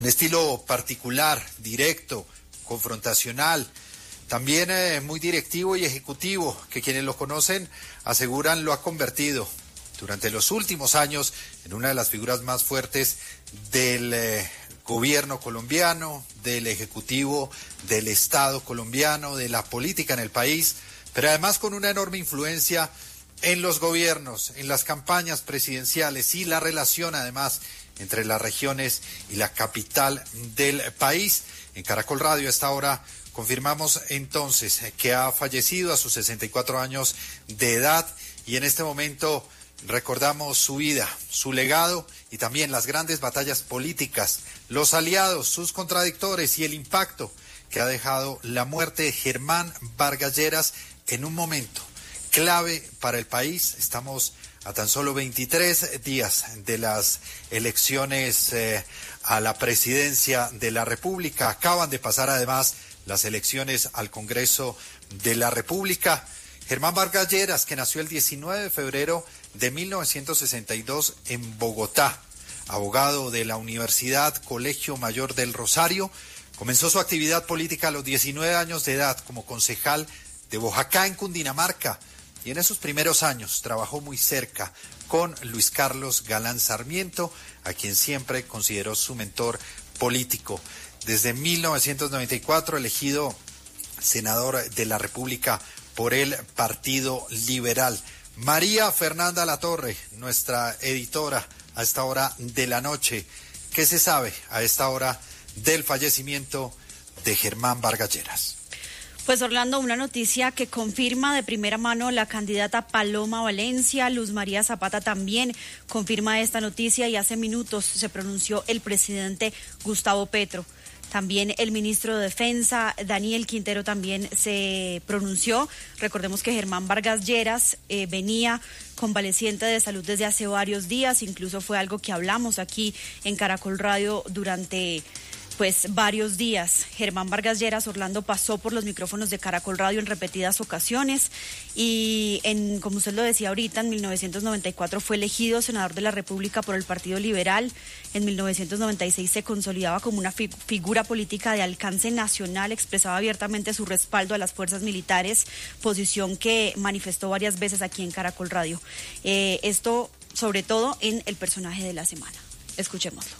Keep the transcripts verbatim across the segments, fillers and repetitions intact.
Un estilo particular, directo, confrontacional, también eh, muy directivo y ejecutivo, que quienes lo conocen aseguran lo ha convertido durante los últimos años en una de las figuras más fuertes del eh, gobierno colombiano, del ejecutivo, del Estado colombiano, de la política en el país, pero además con una enorme influencia en los gobiernos, en las campañas presidenciales y la relación además entre las regiones y la capital del país. En Caracol Radio a esta hora confirmamos entonces que ha fallecido a sus sesenta y cuatro años de edad y en este momento recordamos su vida, su legado y también las grandes batallas políticas, los aliados, sus contradictores y el impacto que ha dejado la muerte de Germán Vargas Lleras en un momento clave para el país. Estamos a tan solo veintitrés días de las elecciones eh, a la presidencia de la República. Acaban de pasar además las elecciones al Congreso de la República. Germán Vargas Lleras, que nació el diecinueve de febrero de mil novecientos sesenta y dos en Bogotá, abogado de la Universidad Colegio Mayor del Rosario, comenzó su actividad política a los diecinueve años de edad como concejal de Boyacá en Cundinamarca. Y en esos primeros años trabajó muy cerca con Luis Carlos Galán Sarmiento, a quien siempre consideró su mentor político. Desde mil novecientos noventa y cuatro elegido senador de la República por el Partido Liberal. María Fernanda Latorre, nuestra editora a esta hora de la noche. ¿Qué se sabe a esta hora del fallecimiento de Germán Vargas Lleras? Pues Orlando, una noticia que confirma de primera mano la candidata Paloma Valencia. Luz María Zapata también confirma esta noticia y hace minutos se pronunció el presidente Gustavo Petro. También el ministro de Defensa, Daniel Quintero, también se pronunció. Recordemos que Germán Vargas Lleras eh, venía convaleciente de salud desde hace varios días, incluso fue algo que hablamos aquí en Caracol Radio durante pues varios días. Germán Vargas Lleras, Orlando, pasó por los micrófonos de Caracol Radio en repetidas ocasiones y, en, como usted lo decía ahorita, en mil novecientos noventa y cuatro fue elegido senador de la República por el Partido Liberal. En mil novecientos noventa y seis se consolidaba como una fi- figura política de alcance nacional, expresaba abiertamente su respaldo a las fuerzas militares, posición que manifestó varias veces aquí en Caracol Radio. Eh, esto, sobre todo, en el personaje de la semana. Escuchémoslo.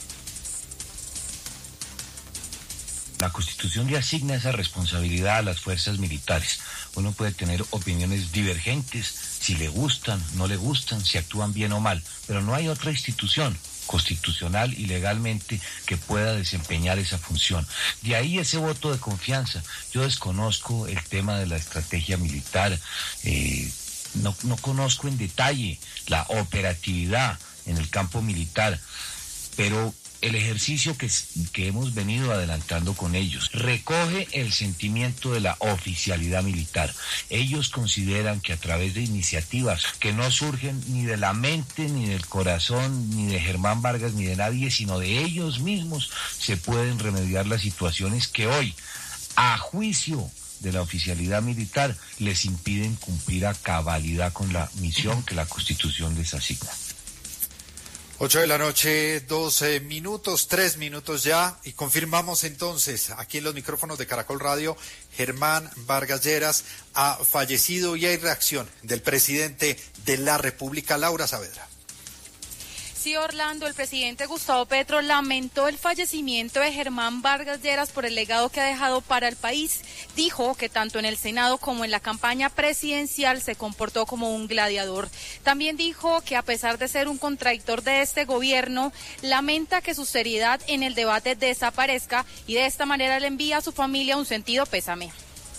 La Constitución le asigna esa responsabilidad a las fuerzas militares. Uno puede tener opiniones divergentes, si le gustan, no le gustan, si actúan bien o mal, pero no hay otra institución constitucional y legalmente que pueda desempeñar esa función. De ahí ese voto de confianza. Yo desconozco el tema de la estrategia militar, eh, no, no conozco en detalle la operatividad en el campo militar, pero el ejercicio que, que hemos venido adelantando con ellos recoge el sentimiento de la oficialidad militar. Ellos consideran que a través de iniciativas que no surgen ni de la mente, ni del corazón, ni de Germán Vargas, ni de nadie, sino de ellos mismos, se pueden remediar las situaciones que hoy, a juicio de la oficialidad militar, les impiden cumplir a cabalidad con la misión que la Constitución les asigna. Ocho de la noche, doce minutos, tres minutos ya, y confirmamos entonces aquí en los micrófonos de Caracol Radio, Germán Vargas Lleras ha fallecido y hay reacción del presidente de la República, Laura Saavedra. Sí, Orlando, el presidente Gustavo Petro lamentó el fallecimiento de Germán Vargas Lleras por el legado que ha dejado para el país. Dijo que tanto en el Senado como en la campaña presidencial se comportó como un gladiador. También dijo que a pesar de ser un contradictor de este gobierno, lamenta que su seriedad en el debate desaparezca y de esta manera le envía a su familia un sentido pésame.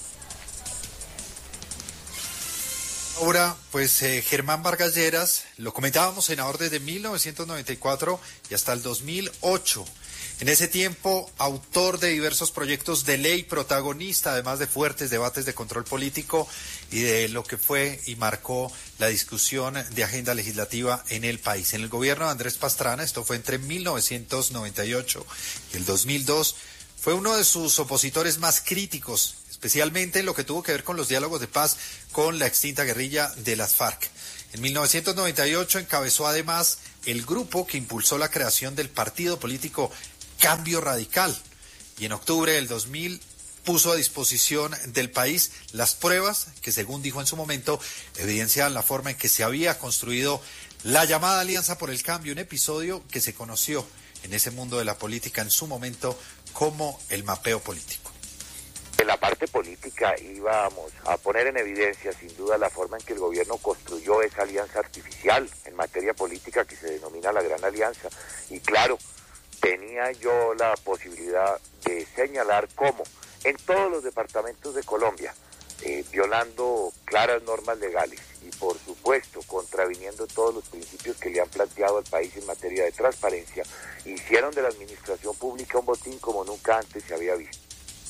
Ahora, pues eh, Germán Vargas Lleras, lo comentábamos, senador desde mil novecientos noventa y cuatro y hasta el dos mil ocho. En ese tiempo, autor de diversos proyectos de ley, protagonista además de fuertes debates de control político y de lo que fue y marcó la discusión de agenda legislativa en el país. En el gobierno de Andrés Pastrana, esto fue entre mil novecientos noventa y ocho y el dos mil dos, fue uno de sus opositores más críticos, especialmente en lo que tuvo que ver con los diálogos de paz con la extinta guerrilla de las FARC. En mil novecientos noventa y ocho encabezó además el grupo que impulsó la creación del partido político Cambio Radical. Y en octubre del dos mil puso a disposición del país las pruebas que, según dijo en su momento, evidenciaban la forma en que se había construido la llamada Alianza por el Cambio, un episodio que se conoció en ese mundo de la política en su momento como el mapeo político. En la parte política íbamos a poner en evidencia sin duda la forma en que el gobierno construyó esa alianza artificial en materia política que se denomina la Gran Alianza. Y claro, tenía yo la posibilidad de señalar cómo en todos los departamentos de Colombia, eh, violando claras normas legales y por supuesto contraviniendo todos los principios que le han planteado al país en materia de transparencia, hicieron de la administración pública un botín como nunca antes se había visto.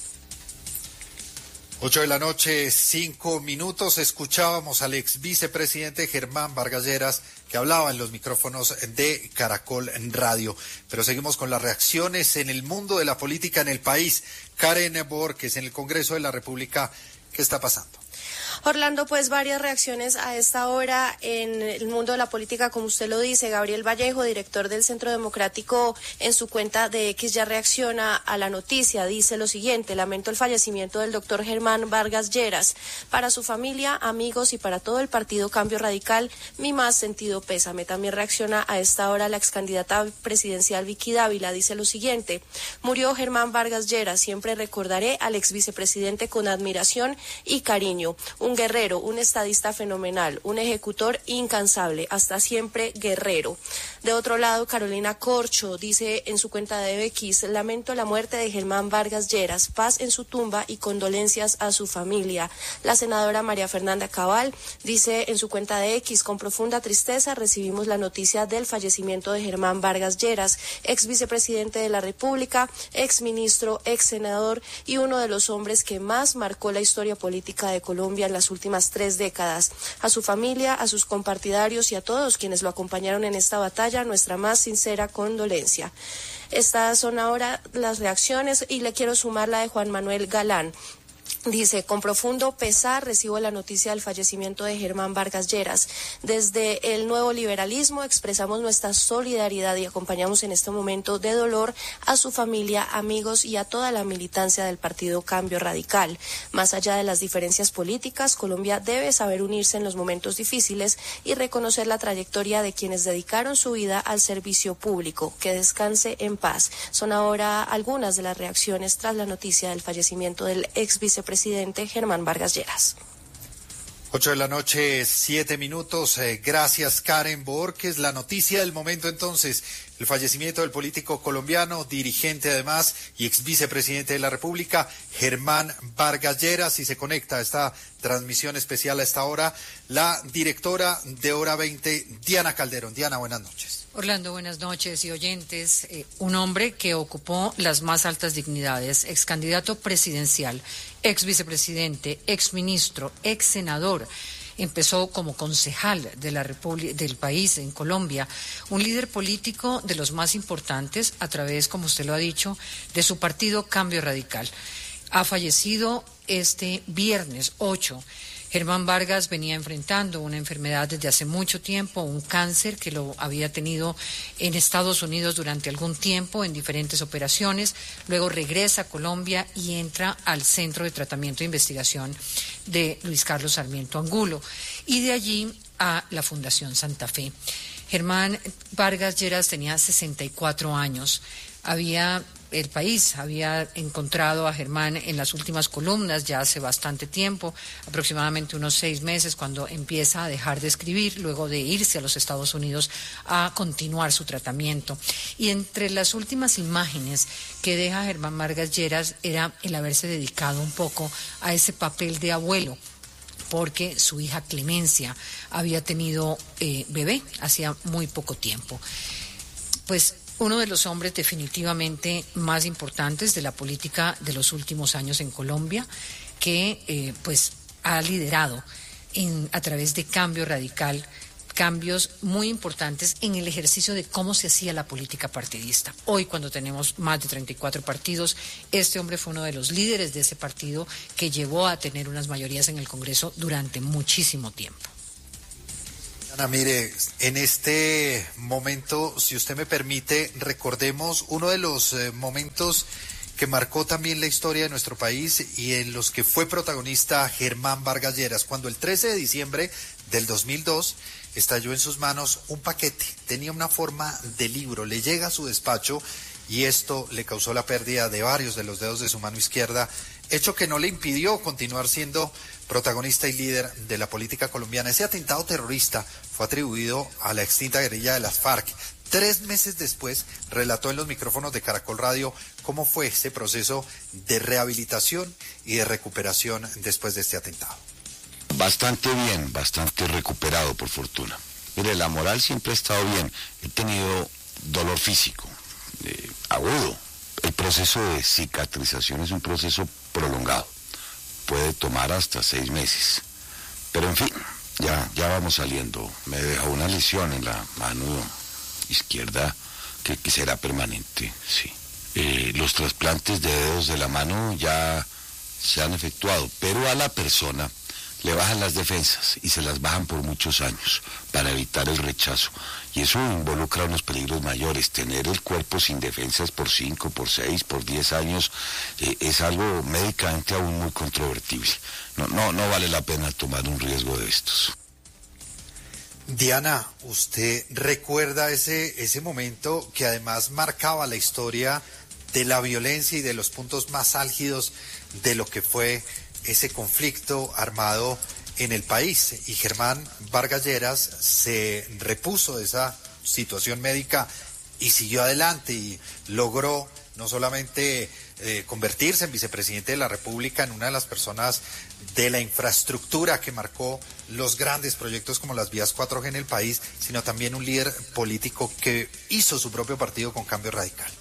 Ocho de la noche, cinco minutos, escuchábamos al ex vicepresidente Germán Vargas Lleras, que hablaba en los micrófonos de Caracol Radio. Pero seguimos con las reacciones en el mundo de la política en el país. Karen Borges, en el Congreso de la República, ¿qué está pasando? Orlando, pues varias reacciones a esta hora en el mundo de la política, como usted lo dice. Gabriel Vallejo, director del Centro Democrático, en su cuenta de X ya reacciona a la noticia. Dice lo siguiente: lamento el fallecimiento del doctor Germán Vargas Lleras. Para su familia, amigos y para todo el partido Cambio Radical, mi más sentido pésame. También reacciona a esta hora la excandidata presidencial Vicky Dávila. Dice lo siguiente: murió Germán Vargas Lleras. Siempre recordaré al ex vicepresidente con admiración y cariño. Un guerrero, un estadista fenomenal, un ejecutor incansable, hasta siempre guerrero. De otro lado, Carolina Corcho dice en su cuenta de X: lamento la muerte de Germán Vargas Lleras, paz en su tumba y condolencias a su familia. La senadora María Fernanda Cabal dice en su cuenta de X: con profunda tristeza recibimos la noticia del fallecimiento de Germán Vargas Lleras, ex vicepresidente de la República, ex ministro, ex senador y uno de los hombres que más marcó la historia política de Colombia en las últimas tres décadas. A su familia, a sus compartidarios y a todos quienes lo acompañaron en esta batalla, nuestra más sincera condolencia. Estas son ahora las reacciones y le quiero sumar la de Juan Manuel Galán. Dice: con profundo pesar recibo la noticia del fallecimiento de Germán Vargas Lleras. Desde el nuevo liberalismo expresamos nuestra solidaridad y acompañamos en este momento de dolor a su familia, amigos y a toda la militancia del partido Cambio Radical. Más allá de las diferencias políticas, Colombia debe saber unirse en los momentos difíciles y reconocer la trayectoria de quienes dedicaron su vida al servicio público. Que descanse en paz. Son ahora algunas de las reacciones tras la noticia del fallecimiento del ex vicepresidente presidente Germán Vargas Lleras. Ocho de la noche, siete minutos. Eh, gracias, Karen Borges. La noticia del momento entonces, el fallecimiento del político colombiano, dirigente además y ex vicepresidente de la República, Germán Vargas Lleras. Y se conecta a esta transmisión especial a esta hora la directora de Hora veinte, Diana Calderón. Diana, buenas noches. Orlando, buenas noches y oyentes. Eh, un hombre que ocupó las más altas dignidades, ex candidato presidencial, ex vicepresidente, ex ministro, ex senador. Empezó como concejal de la República, del país en Colombia, un líder político de los más importantes a través, como usted lo ha dicho, de su partido Cambio Radical. Ha fallecido este viernes ocho. Germán Vargas venía enfrentando una enfermedad desde hace mucho tiempo, un cáncer que lo había tenido en Estados Unidos durante algún tiempo en diferentes operaciones, luego regresa a Colombia y entra al Centro de Tratamiento e Investigación de Luis Carlos Sarmiento Angulo y de allí a la Fundación Santa Fe. Germán Vargas Lleras tenía sesenta y cuatro años, había... El país había encontrado a Germán en las últimas columnas ya hace bastante tiempo, aproximadamente unos seis meses, cuando empieza a dejar de escribir, luego de irse a los Estados Unidos a continuar su tratamiento. Y entre las últimas imágenes que deja Germán Vargas Lleras era el haberse dedicado un poco a ese papel de abuelo, porque su hija Clemencia había tenido eh, bebé hacía muy poco tiempo. Pues uno de los hombres definitivamente más importantes de la política de los últimos años en Colombia, que eh, pues ha liderado en, a través de Cambio Radical cambios muy importantes en el ejercicio de cómo se hacía la política partidista. Hoy, cuando tenemos más de treinta y cuatro partidos, este hombre fue uno de los líderes de ese partido que llevó a tener unas mayorías en el Congreso durante muchísimo tiempo. Mire, en este momento, si usted me permite, recordemos uno de los eh, momentos que marcó también la historia de nuestro país y en los que fue protagonista Germán Vargas Lleras, cuando el trece de diciembre del dos mil dos estalló en sus manos un paquete, tenía una forma de libro, le llega a su despacho y esto le causó la pérdida de varios de los dedos de su mano izquierda, hecho que no le impidió continuar siendo protagonista y líder de la política colombiana. Ese atentado terrorista fue atribuido a la extinta guerrilla de las FARC. Tres meses después, relató en los micrófonos de Caracol Radio cómo fue ese proceso de rehabilitación y de recuperación después de este atentado. Bastante bien, bastante recuperado, por fortuna. Mire, la moral siempre ha estado bien. He tenido dolor físico, eh, agudo. El proceso de cicatrización es un proceso prolongado. Puede tomar hasta seis meses. Pero en fin, ya, ya vamos saliendo. Me dejó una lesión en la mano izquierda que, que será permanente, sí. Eh, los trasplantes de dedos de la mano ya se han efectuado, pero a la persona le bajan las defensas y se las bajan por muchos años para evitar el rechazo. Y eso involucra unos peligros mayores. Tener el cuerpo sin defensas por cinco, por seis, por diez años eh, es algo médicamente aún muy controvertible. No, no, no vale la pena tomar un riesgo de estos. Diana, ¿usted recuerda ese, ese momento que además marcaba la historia de la violencia y de los puntos más álgidos de lo que fue ese conflicto armado en el país? Y Germán Vargas Lleras se repuso de esa situación médica y siguió adelante y logró no solamente eh, convertirse en vicepresidente de la República, en una de las personas de la infraestructura que marcó los grandes proyectos como las vías cuatro G en el país, sino también un líder político que hizo su propio partido con Cambio Radical.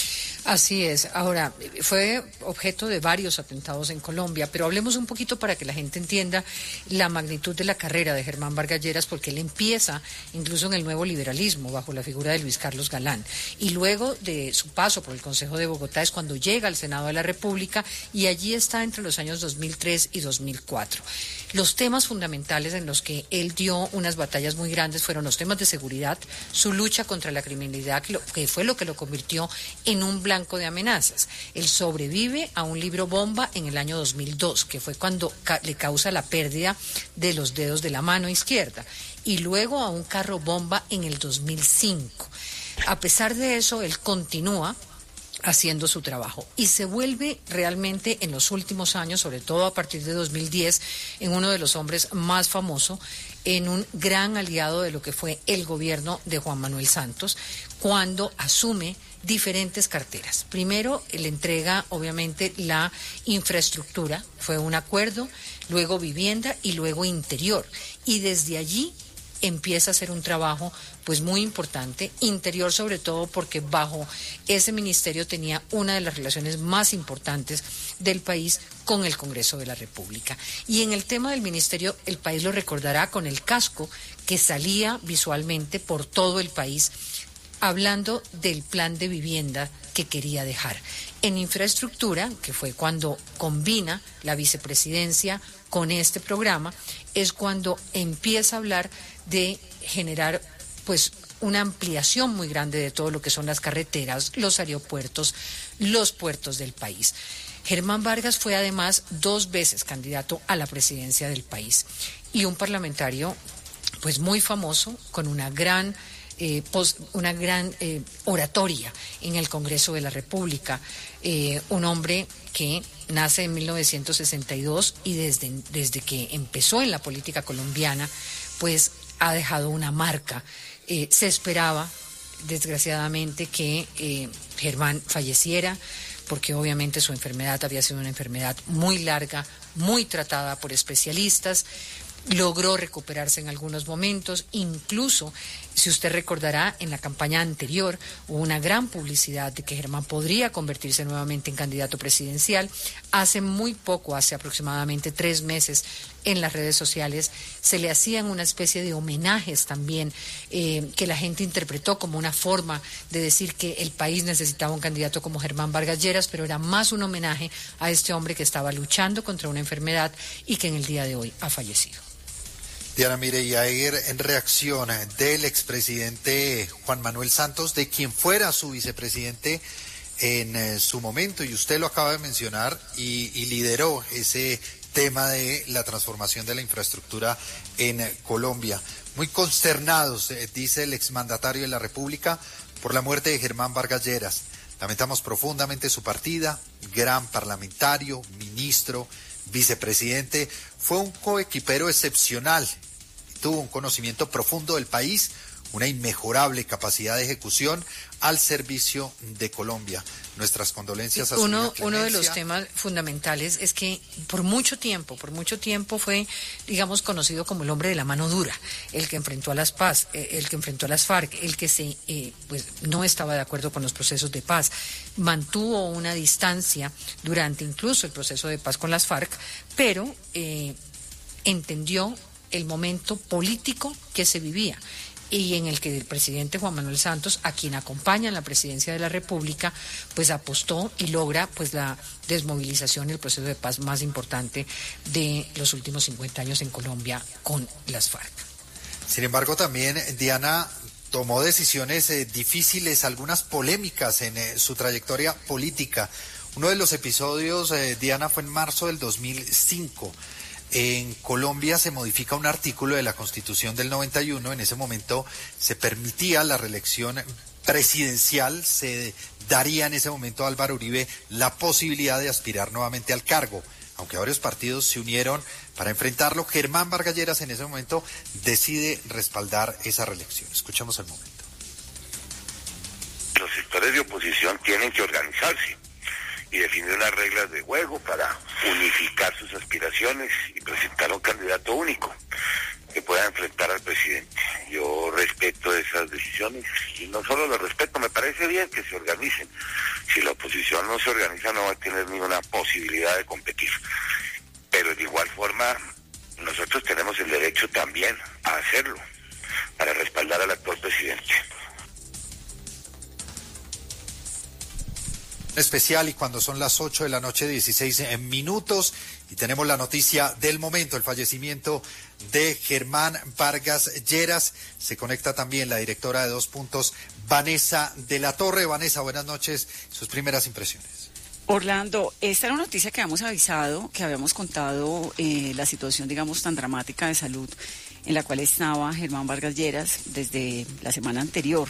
Así es. Ahora, fue objeto de varios atentados en Colombia, pero hablemos un poquito para que la gente entienda la magnitud de la carrera de Germán Vargas Lleras, porque él empieza incluso en el nuevo liberalismo, bajo la figura de Luis Carlos Galán, y luego de su paso por el Consejo de Bogotá es cuando llega al Senado de la República, y allí está entre los años dos mil tres y dos mil cuatro. Los temas fundamentales en los que él dio unas batallas muy grandes fueron los temas de seguridad, su lucha contra la criminalidad, que, lo, que fue lo que lo convirtió en un blanco de amenazas. Él sobrevive a un libro bomba en el año dos mil dos, que fue cuando ca- le causa la pérdida de los dedos de la mano izquierda, y luego a un carro bomba en el dos mil cinco. A pesar de eso, él continúa haciendo su trabajo y se vuelve realmente en los últimos años, sobre todo a partir de dos mil diez, en uno de los hombres más famosos, en un gran aliado de lo que fue el gobierno de Juan Manuel Santos, cuando asume diferentes carteras. Primero le entrega obviamente la infraestructura, fue un acuerdo, luego vivienda y luego interior, y desde allí empieza a hacer un trabajo pues muy importante, interior sobre todo porque bajo ese ministerio tenía una de las relaciones más importantes del país con el Congreso de la República. Y en el tema del ministerio, el país lo recordará con el casco que salía visualmente por todo el país, hablando del plan de vivienda que quería dejar. En infraestructura, que fue cuando combina la vicepresidencia con este programa, es cuando empieza a hablar de generar pues una ampliación muy grande de todo lo que son las carreteras, los aeropuertos, los puertos del país. Germán Vargas fue además dos veces candidato a la presidencia del país y un parlamentario pues muy famoso, con una gran Eh, pos, una gran eh, oratoria en el Congreso de la República, eh, un hombre que nace en mil novecientos sesenta y dos y desde, desde que empezó en la política colombiana, pues ha dejado una marca. Eh, se esperaba, desgraciadamente, que eh, Germán falleciera, porque obviamente su enfermedad había sido una enfermedad muy larga, muy tratada por especialistas. Logró recuperarse en algunos momentos, incluso, si usted recordará, en la campaña anterior hubo una gran publicidad de que Germán podría convertirse nuevamente en candidato presidencial. Hace muy poco, hace aproximadamente tres meses, en las redes sociales se le hacían una especie de homenajes también, eh, que la gente interpretó como una forma de decir que el país necesitaba un candidato como Germán Vargas Lleras, pero era más un homenaje a este hombre que estaba luchando contra una enfermedad y que en el día de hoy ha fallecido. Diana, mire, y ayer en reacción del expresidente Juan Manuel Santos, de quien fuera su vicepresidente en eh, su momento, y usted lo acaba de mencionar, y, y lideró ese tema de la transformación de la infraestructura en eh, Colombia. Muy consternados, eh, dice el exmandatario de la República, por la muerte de Germán Vargas Lleras. Lamentamos profundamente su partida, gran parlamentario, ministro, vicepresidente, fue un coequipero excepcional, tuvo un conocimiento profundo del país, una inmejorable capacidad de ejecución al servicio de Colombia. Nuestras condolencias a su uno, uno de los temas fundamentales es que por mucho tiempo, por mucho tiempo fue, digamos, conocido como el hombre de la mano dura, el que enfrentó a las paz, el que enfrentó a las FARC, el que se, eh, pues, no estaba de acuerdo con los procesos de paz, mantuvo una distancia durante incluso el proceso de paz con las FARC, pero eh, entendió el momento político que se vivía y en el que el presidente Juan Manuel Santos, a quien acompaña en la presidencia de la República, pues apostó y logra pues la desmovilización y el proceso de paz más importante de los últimos cincuenta años en Colombia con las FARC. Sin embargo, también Diana tomó decisiones eh, difíciles, algunas polémicas en eh, su trayectoria política. Uno de los episodios, eh, Diana, fue en marzo del dos mil cinco. En Colombia se modifica un artículo de la Constitución del noventa y uno, en ese momento se permitía la reelección presidencial, se daría en ese momento a Álvaro Uribe la posibilidad de aspirar nuevamente al cargo. Aunque varios partidos se unieron para enfrentarlo, Germán Vargas Lleras en ese momento decide respaldar esa reelección. Escuchemos el momento. Los sectores de oposición tienen que organizarse y definir unas reglas de juego para unificar sus aspiraciones y presentar un candidato único que pueda enfrentar al presidente. Yo respeto esas decisiones y no solo las respeto, me parece bien que se organicen. Si la oposición no se organiza no va a tener ninguna posibilidad de competir. Pero de igual forma nosotros tenemos el derecho también a hacerlo para respaldar al actual presidente. Especial y cuando son las ocho de la noche, dieciséis minutos, y tenemos la noticia del momento, el fallecimiento de Germán Vargas Lleras. Se conecta también la directora de Dos Puntos, Vanessa de la Torre. Vanessa, buenas noches, sus primeras impresiones. Orlando, esta era una noticia que habíamos avisado, que habíamos contado eh, la situación, digamos, tan dramática de salud en la cual estaba Germán Vargas Lleras desde la semana anterior.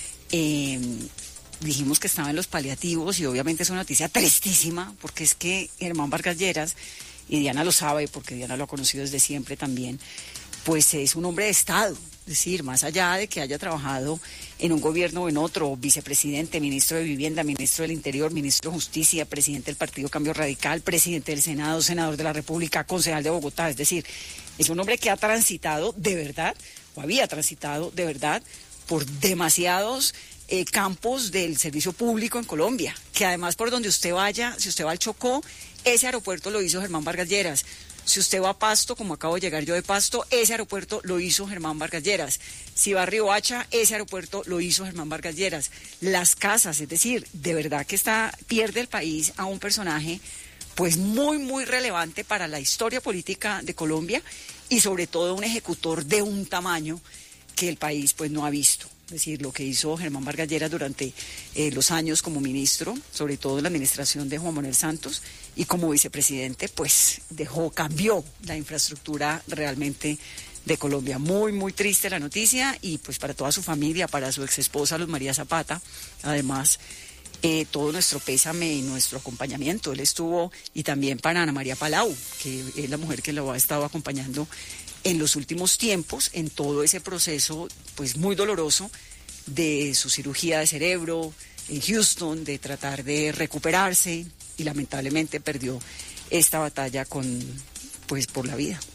Eh, Dijimos que estaba en los paliativos y obviamente es una noticia tristísima porque es que Germán Vargas Lleras, y Diana lo sabe porque Diana lo ha conocido desde siempre también, pues es un hombre de Estado, es decir, más allá de que haya trabajado en un gobierno o en otro, vicepresidente, ministro de Vivienda, ministro del Interior, ministro de Justicia, presidente del Partido Cambio Radical, presidente del Senado, senador de la República, concejal de Bogotá, es decir, es un hombre que ha transitado de verdad, o había transitado de verdad, por demasiados Eh, campos del servicio público en Colombia, que además por donde usted vaya, si usted va al Chocó, ese aeropuerto lo hizo Germán Vargas Lleras. Si usted va a Pasto, como acabo de llegar yo de Pasto, ese aeropuerto lo hizo Germán Vargas Lleras. Si va a Riohacha, ese aeropuerto lo hizo Germán Vargas Lleras. Las casas, es decir, de verdad que está, pierde el país a un personaje pues muy, muy relevante para la historia política de Colombia y sobre todo un ejecutor de un tamaño que el país pues no ha visto. Es decir, lo que hizo Germán Vargas Lleras durante eh, los años como ministro, sobre todo en la administración de Juan Manuel Santos, y como vicepresidente, pues dejó, cambió la infraestructura realmente de Colombia. Muy, muy triste la noticia, y pues para toda su familia, para su exesposa Luz María Zapata, además, eh, todo nuestro pésame y nuestro acompañamiento. Él estuvo, y también para Ana María Palau, que es la mujer que lo ha estado acompañando en los últimos tiempos, en todo ese proceso pues muy doloroso de su cirugía de cerebro en Houston, de tratar de recuperarse, y lamentablemente perdió esta batalla con pues por la vida.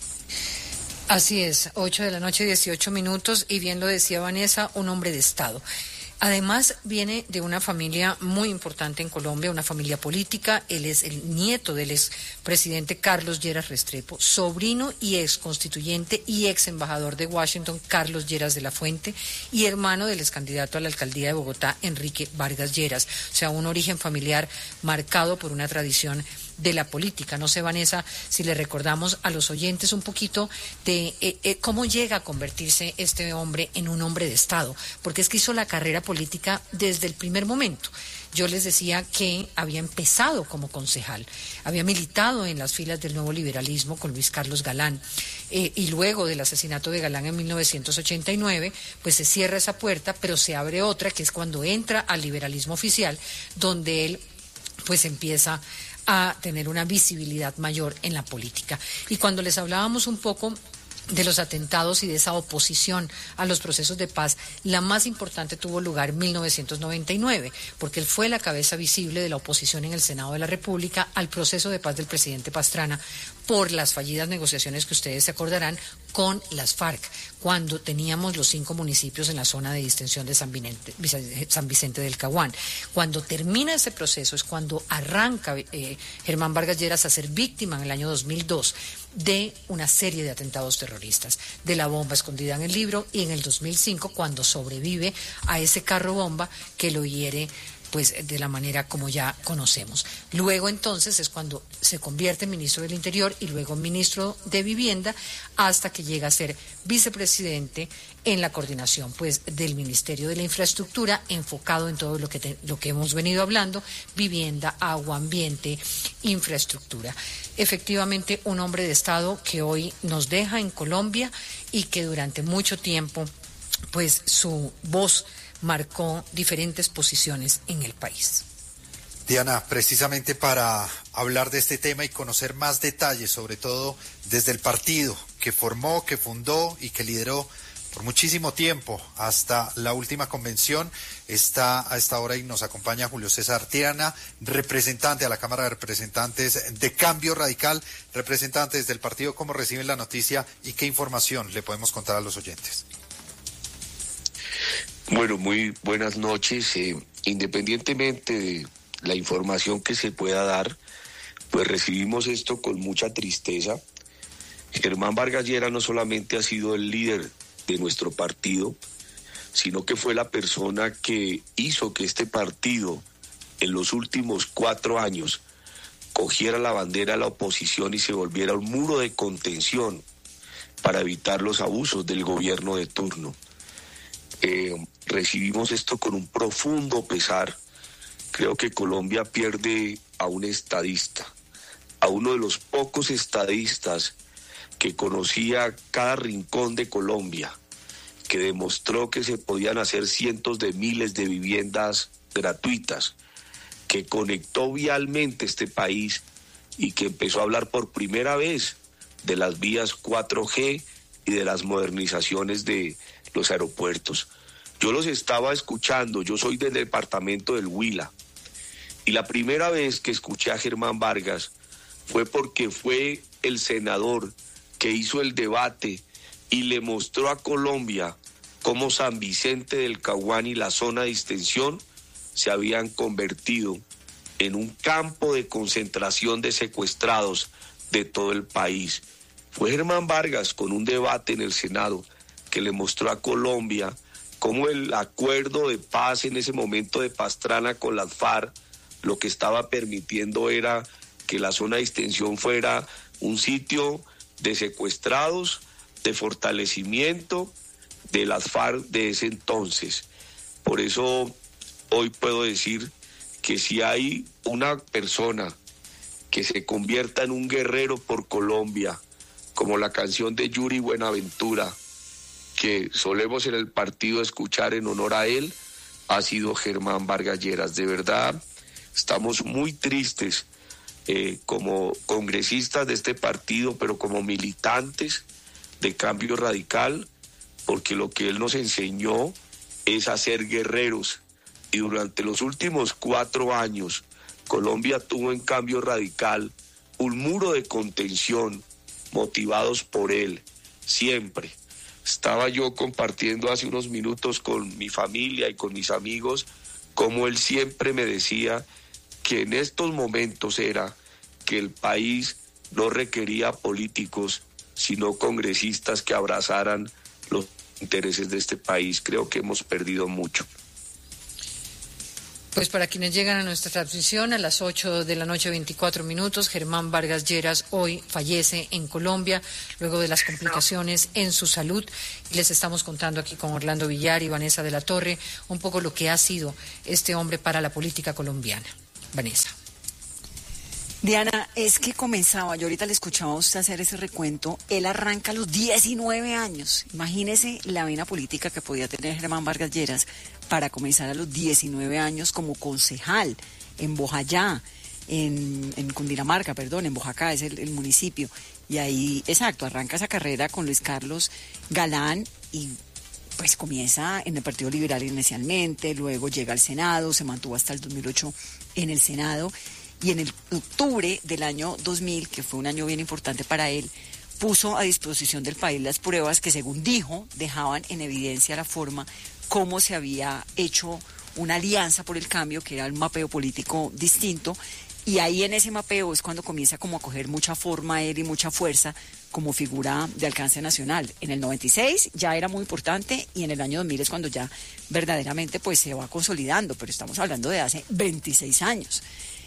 Así es, ocho de la noche, dieciocho minutos, y bien lo decía Vanessa, un hombre de Estado. Además, viene de una familia muy importante en Colombia, una familia política. Él es el nieto del expresidente Carlos Lleras Restrepo, sobrino y ex constituyente y ex embajador de Washington, Carlos Lleras de la Fuente, y hermano del ex candidato a la alcaldía de Bogotá, Enrique Vargas Lleras. O sea, un origen familiar marcado por una tradición de la política. No sé, Vanessa, si le recordamos a los oyentes un poquito de eh, eh, cómo llega a convertirse este hombre en un hombre de Estado, porque es que hizo la carrera política desde el primer momento. Yo les decía que había empezado como concejal, había militado en las filas del nuevo liberalismo con Luis Carlos Galán, eh, y luego del asesinato de Galán en mil novecientos ochenta y nueve, pues se cierra esa puerta, pero se abre otra, que es cuando entra al liberalismo oficial, donde él pues empieza a tener una visibilidad mayor en la política. Y cuando les hablábamos un poco de los atentados y de esa oposición a los procesos de paz, la más importante tuvo lugar en mil novecientos noventa y nueve, porque él fue la cabeza visible de la oposición en el Senado de la República al proceso de paz del presidente Pastrana por las fallidas negociaciones que ustedes se acordarán con las FARC, cuando teníamos los cinco municipios en la zona de distensión de San Vicente, San Vicente del Caguán. Cuando termina ese proceso es cuando arranca eh, Germán Vargas Lleras a ser víctima en el año dos mil dos de una serie de atentados terroristas, de la bomba escondida en el Libro, y en el dos mil cinco cuando sobrevive a ese carro bomba que lo hiere pues de la manera como ya conocemos. Luego entonces es cuando se convierte en ministro del Interior y luego ministro de Vivienda, hasta que llega a ser vicepresidente en la coordinación pues del Ministerio de la Infraestructura, enfocado en todo lo que te, lo que hemos venido hablando: vivienda, agua, ambiente, infraestructura. Efectivamente, un hombre de Estado que hoy nos deja en Colombia y que durante mucho tiempo pues su voz marcó diferentes posiciones en el país. Diana, precisamente para hablar de este tema y conocer más detalles, sobre todo desde el partido que formó, que fundó y que lideró por muchísimo tiempo hasta la última convención, está a esta hora y nos acompaña Julio César Tirana, representante a la Cámara de Representantes de Cambio Radical. Representantes del partido, ¿cómo reciben la noticia y qué información le podemos contar a los oyentes? Bueno, muy buenas noches. Eh, independientemente de la información que se pueda dar, pues recibimos esto con mucha tristeza. Germán Vargas Lleras no solamente ha sido el líder de nuestro partido, sino que fue la persona que hizo que este partido en los últimos cuatro años cogiera la bandera de la oposición y se volviera un muro de contención para evitar los abusos del gobierno de turno. Eh, recibimos esto con un profundo pesar. Creo que Colombia pierde a un estadista, a uno de los pocos estadistas que conocía cada rincón de Colombia, que demostró que se podían hacer cientos de miles de viviendas gratuitas, que conectó vialmente este país y que empezó a hablar por primera vez de las vías cuatro G y de las modernizaciones de los aeropuertos. Yo los estaba escuchando, yo soy del departamento del Huila, y la primera vez que escuché a Germán Vargas fue porque fue el senador que hizo el debate y le mostró a Colombia cómo San Vicente del Caguán y la zona de distensión se habían convertido en un campo de concentración de secuestrados de todo el país. Fue Germán Vargas con un debate en el Senado que le mostró a Colombia cómo el acuerdo de paz en ese momento de Pastrana con las FARC lo que estaba permitiendo era que la zona de distensión fuera un sitio de secuestrados, de fortalecimiento de las FARC de ese entonces. Por eso hoy puedo decir que si hay una persona que se convierta en un guerrero por Colombia, como la canción de Yuri Buenaventura, que solemos en el partido escuchar en honor a él, ha sido Germán Vargas Lleras. De verdad, estamos muy tristes eh, como congresistas de este partido, pero como militantes de Cambio Radical, porque lo que él nos enseñó es a ser guerreros. Y durante los últimos cuatro años, Colombia tuvo en Cambio Radical un muro de contención motivados por él, siempre. Estaba yo compartiendo hace unos minutos con mi familia y con mis amigos cómo él siempre me decía que en estos momentos era que el país no requería políticos, sino congresistas que abrazaran los intereses de este país. Creo que hemos perdido mucho. Pues para quienes llegan a nuestra transmisión a las ocho de la noche, veinticuatro minutos, Germán Vargas Lleras hoy fallece en Colombia luego de las complicaciones en su salud. Y les estamos contando aquí con Orlando Villar y Vanessa de la Torre un poco lo que ha sido este hombre para la política colombiana. Vanessa. Diana, es que comenzaba, yo ahorita le escuchaba a usted hacer ese recuento, él arranca a los diecinueve años. Imagínese la vena política que podía tener Germán Vargas Lleras para comenzar a los diecinueve años como concejal en Bojayá, en, en Cundinamarca, perdón, en Boyacá es el, el municipio. Y ahí, exacto, arranca esa carrera con Luis Carlos Galán y pues comienza en el Partido Liberal inicialmente, luego llega al Senado, se mantuvo hasta el dos mil ocho en el Senado. Y en el octubre del año dos mil, que fue un año bien importante para él, puso a disposición del país las pruebas que, según dijo, dejaban en evidencia la forma como se había hecho una alianza por el cambio, que era un mapeo político distinto. Y ahí en ese mapeo es cuando comienza como a coger mucha forma él y mucha fuerza como figura de alcance nacional. En el noventa y seis ya era muy importante y en el año dos mil es cuando ya verdaderamente pues se va consolidando, pero estamos hablando de hace veintiséis años.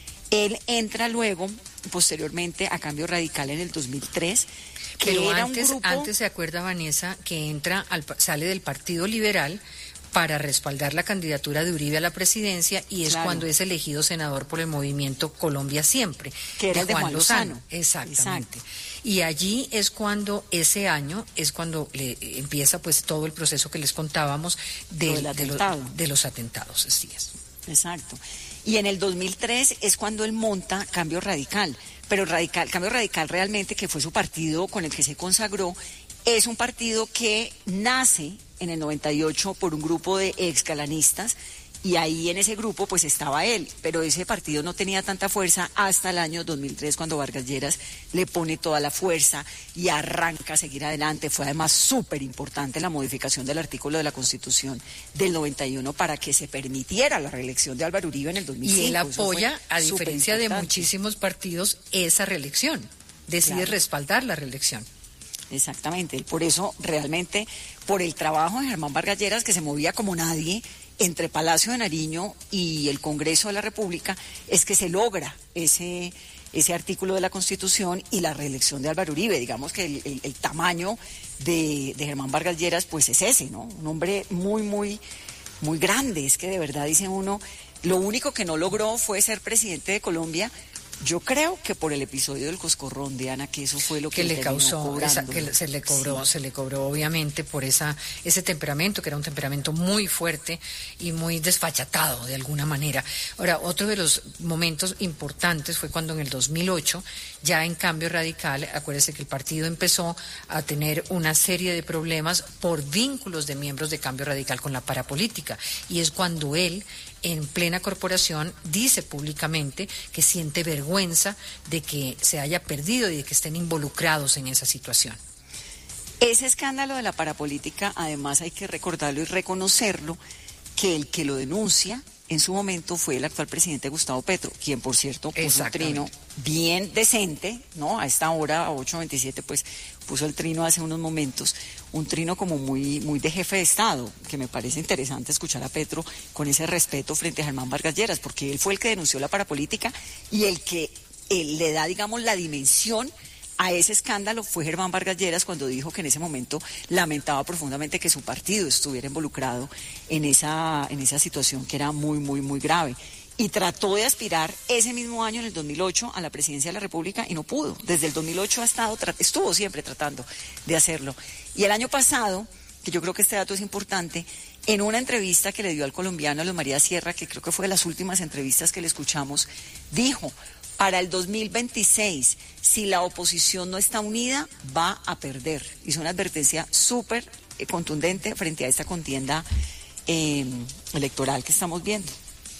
Él entra luego, posteriormente, a Cambio Radical en el dos mil tres. Que Pero era antes, un grupo... antes se acuerda, Vanessa, que entra al, sale del Partido Liberal para respaldar la candidatura de Uribe a la presidencia y es claro. cuando es elegido senador por el movimiento Colombia Siempre. Que era de el de Juan, Juan Lozano. Lozano. Exactamente. Exacto. Y allí es cuando, ese año, es cuando le empieza pues todo el proceso que les contábamos de, de, lo, de los atentados. Así es. Exacto. Y en el dos mil tres es cuando él monta Cambio Radical, pero Radical, Cambio Radical realmente, que fue su partido con el que se consagró, es un partido que nace en el noventa y ocho por un grupo de excalanistas y ahí en ese grupo pues estaba él, pero ese partido no tenía tanta fuerza hasta el año dos mil tres cuando Vargas Lleras le pone toda la fuerza y arranca a seguir adelante. Fue además súper importante la modificación del artículo de la Constitución del noventa y uno para que se permitiera la reelección de Álvaro Uribe en el dos mil cinco. Y él apoya, a diferencia de muchísimos partidos, esa reelección, decide claro. respaldar la reelección. Exactamente, por eso realmente, por el trabajo de Germán Vargas Lleras, que se movía como nadie entre Palacio de Nariño y el Congreso de la República, es que se logra ese, ese artículo de la Constitución y la reelección de Álvaro Uribe. Digamos que el, el, el tamaño de, de Germán Vargas Lleras pues es ese, ¿no? Un hombre muy, muy, muy grande. Es que de verdad, dice uno, lo único que no logró fue ser presidente de Colombia. Yo creo que por el episodio del Coscorrón, Diana, que eso fue lo que, que le causó, esa, que se le cobró, sí. se le cobró obviamente por esa ese temperamento, que era un temperamento muy fuerte y muy desfachatado de alguna manera. Ahora, otro de los momentos importantes fue cuando en el dos mil ocho, ya en Cambio Radical, acuérdese que el partido empezó a tener una serie de problemas por vínculos de miembros de Cambio Radical con la parapolítica, y es cuando él, en plena corporación, dice públicamente que siente vergüenza de que se haya perdido y de que estén involucrados en esa situación. Ese escándalo de la parapolítica, además hay que recordarlo y reconocerlo, que el que lo denuncia en su momento fue el actual presidente Gustavo Petro, quien por cierto puso un trino bien decente, ¿no? A esta hora, a ocho veintisiete, pues puso el trino hace unos momentos, un trino como muy, muy de jefe de Estado, que me parece interesante escuchar a Petro con ese respeto frente a Germán Vargas Lleras, porque él fue el que denunció la parapolítica y el que él le da, digamos, la dimensión a ese escándalo fue Germán Vargas Lleras, cuando dijo que en ese momento lamentaba profundamente que su partido estuviera involucrado en esa, en esa situación que era muy, muy, muy grave. Y trató de aspirar ese mismo año, en el dos mil ocho, a la presidencia de la República y no pudo. Desde el dos mil ocho ha estado, estuvo siempre tratando de hacerlo. Y el año pasado, que yo creo que este dato es importante, en una entrevista que le dio al colombiano Luz María Sierra, que creo que fue de las últimas entrevistas que le escuchamos, dijo: para el dos mil veintiséis, si la oposición no está unida, va a perder. Hizo una advertencia súper eh, contundente frente a esta contienda eh, electoral que estamos viendo.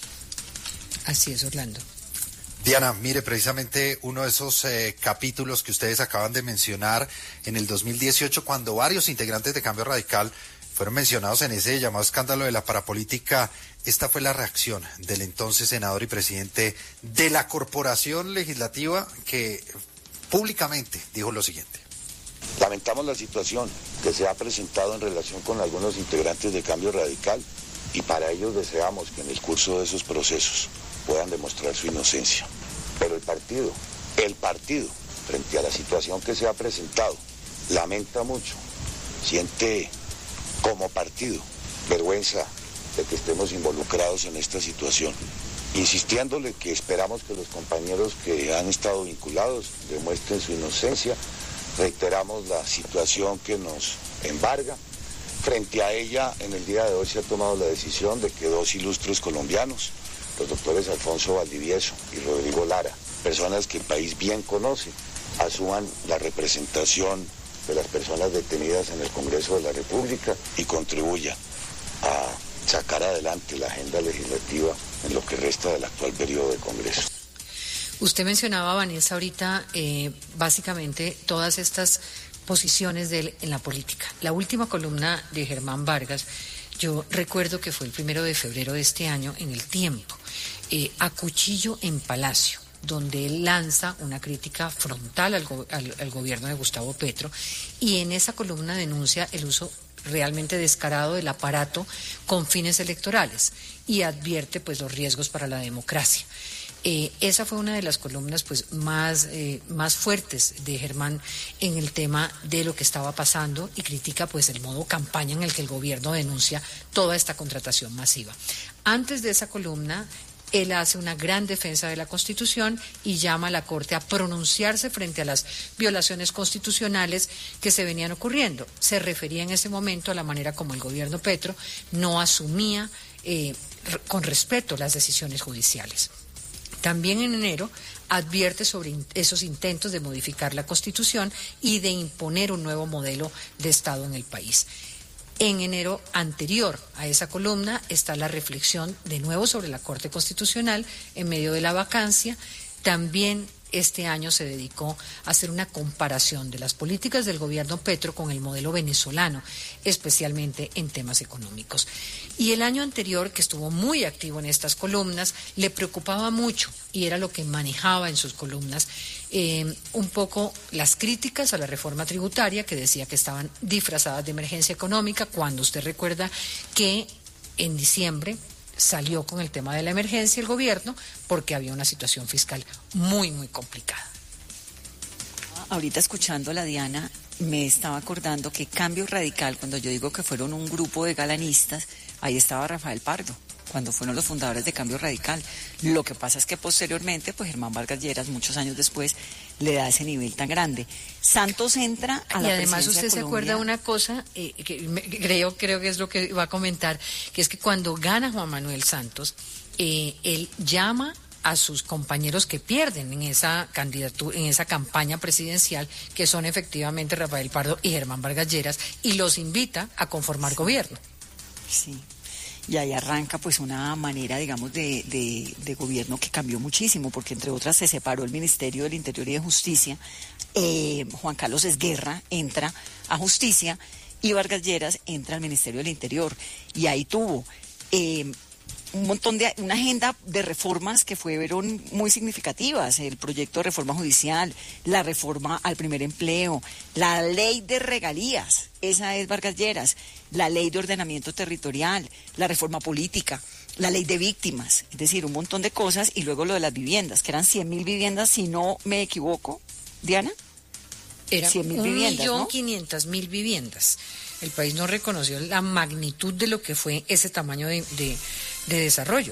Así es, Orlando. Diana, mire, precisamente uno de esos eh, capítulos que ustedes acaban de mencionar en el dos mil dieciocho, cuando varios integrantes de Cambio Radical fueron mencionados en ese llamado escándalo de la parapolítica, esta fue la reacción del entonces senador y presidente de la Corporación Legislativa, que públicamente dijo lo siguiente. Lamentamos la situación que se ha presentado en relación con algunos integrantes de Cambio Radical y para ellos deseamos que en el curso de esos procesos puedan demostrar su inocencia. Pero el partido, el partido, frente a la situación que se ha presentado, lamenta mucho, siente como partido vergüenza de que estemos involucrados en esta situación, insistiéndole que esperamos que los compañeros que han estado vinculados demuestren su inocencia. Reiteramos la situación que nos embarga. Frente a ella, en el día de hoy se ha tomado la decisión de que dos ilustres colombianos, los doctores Alfonso Valdivieso y Rodrigo Lara, personas que el país bien conoce, asuman la representación de las personas detenidas en el Congreso de la República y contribuya a sacar adelante la agenda legislativa en lo que resta del actual periodo de Congreso. Usted mencionaba, Vanessa, ahorita eh, básicamente todas estas posiciones de él en la política. La última columna de Germán Vargas, yo recuerdo que fue el primero de febrero de este año en El Tiempo, eh, a cuchillo en Palacio, donde él lanza una crítica frontal al, go al, al gobierno de Gustavo Petro, y en esa columna denuncia el uso realmente descarado del aparato con fines electorales y advierte pues los riesgos para la democracia. Eh, esa fue una de las columnas pues más, eh, más fuertes de Germán en el tema de lo que estaba pasando, y critica pues el modo campaña en el que el gobierno denuncia toda esta contratación masiva. Antes de esa columna, él hace una gran defensa de la Constitución y llama a la Corte a pronunciarse frente a las violaciones constitucionales que se venían ocurriendo. Se refería en ese momento a la manera como el gobierno Petro no asumía eh, con respeto las decisiones judiciales. También en enero advierte sobre esos intentos de modificar la Constitución y de imponer un nuevo modelo de Estado en el país. En enero anterior a esa columna está la reflexión de nuevo sobre la Corte Constitucional en medio de la vacancia. También este año se dedicó a hacer una comparación de las políticas del gobierno Petro con el modelo venezolano, especialmente en temas económicos. Y el año anterior, que estuvo muy activo en estas columnas, le preocupaba mucho, y era lo que manejaba en sus columnas, eh, un poco las críticas a la reforma tributaria, que decía que estaban disfrazadas de emergencia económica, cuando usted recuerda que en diciembre salió con el tema de la emergencia el gobierno porque había una situación fiscal muy, muy complicada. Ahorita escuchando a la Diana, me estaba acordando que Cambio Radical, cuando yo digo que fueron un grupo de galanistas, ahí estaba Rafael Pardo, cuando fueron los fundadores de Cambio Radical. Lo que pasa es que posteriormente, pues Germán Vargas Lleras, muchos años después, le da ese nivel tan grande. Santos entra a la presidencia de Colombia. Y además usted se acuerda de una cosa, eh, que me, creo, creo que es lo que va a comentar, que es que cuando gana Juan Manuel Santos, eh, él llama a sus compañeros que pierden en esa candidatura, en esa campaña presidencial, que son efectivamente Rafael Pardo y Germán Vargas Lleras, y los invita a conformar sí. gobierno. Sí. Y ahí arranca pues una manera, digamos, de, de, de gobierno que cambió muchísimo, porque entre otras se separó el Ministerio del Interior y de Justicia, eh, Juan Carlos Esguerra entra a Justicia y Vargas Lleras entra al Ministerio del Interior, y ahí tuvo eh, un montón de, una agenda de reformas que fueron muy significativas: el proyecto de reforma judicial, la reforma al primer empleo, la ley de regalías, esa es Vargas Lleras, la ley de ordenamiento territorial, la reforma política, la ley de víctimas, es decir, un montón de cosas, y luego lo de las viviendas, que eran cien mil viviendas, si no me equivoco, Diana. Eran un millón quinientas mil viviendas. El país no reconoció la magnitud de lo que fue ese tamaño de, de, de desarrollo.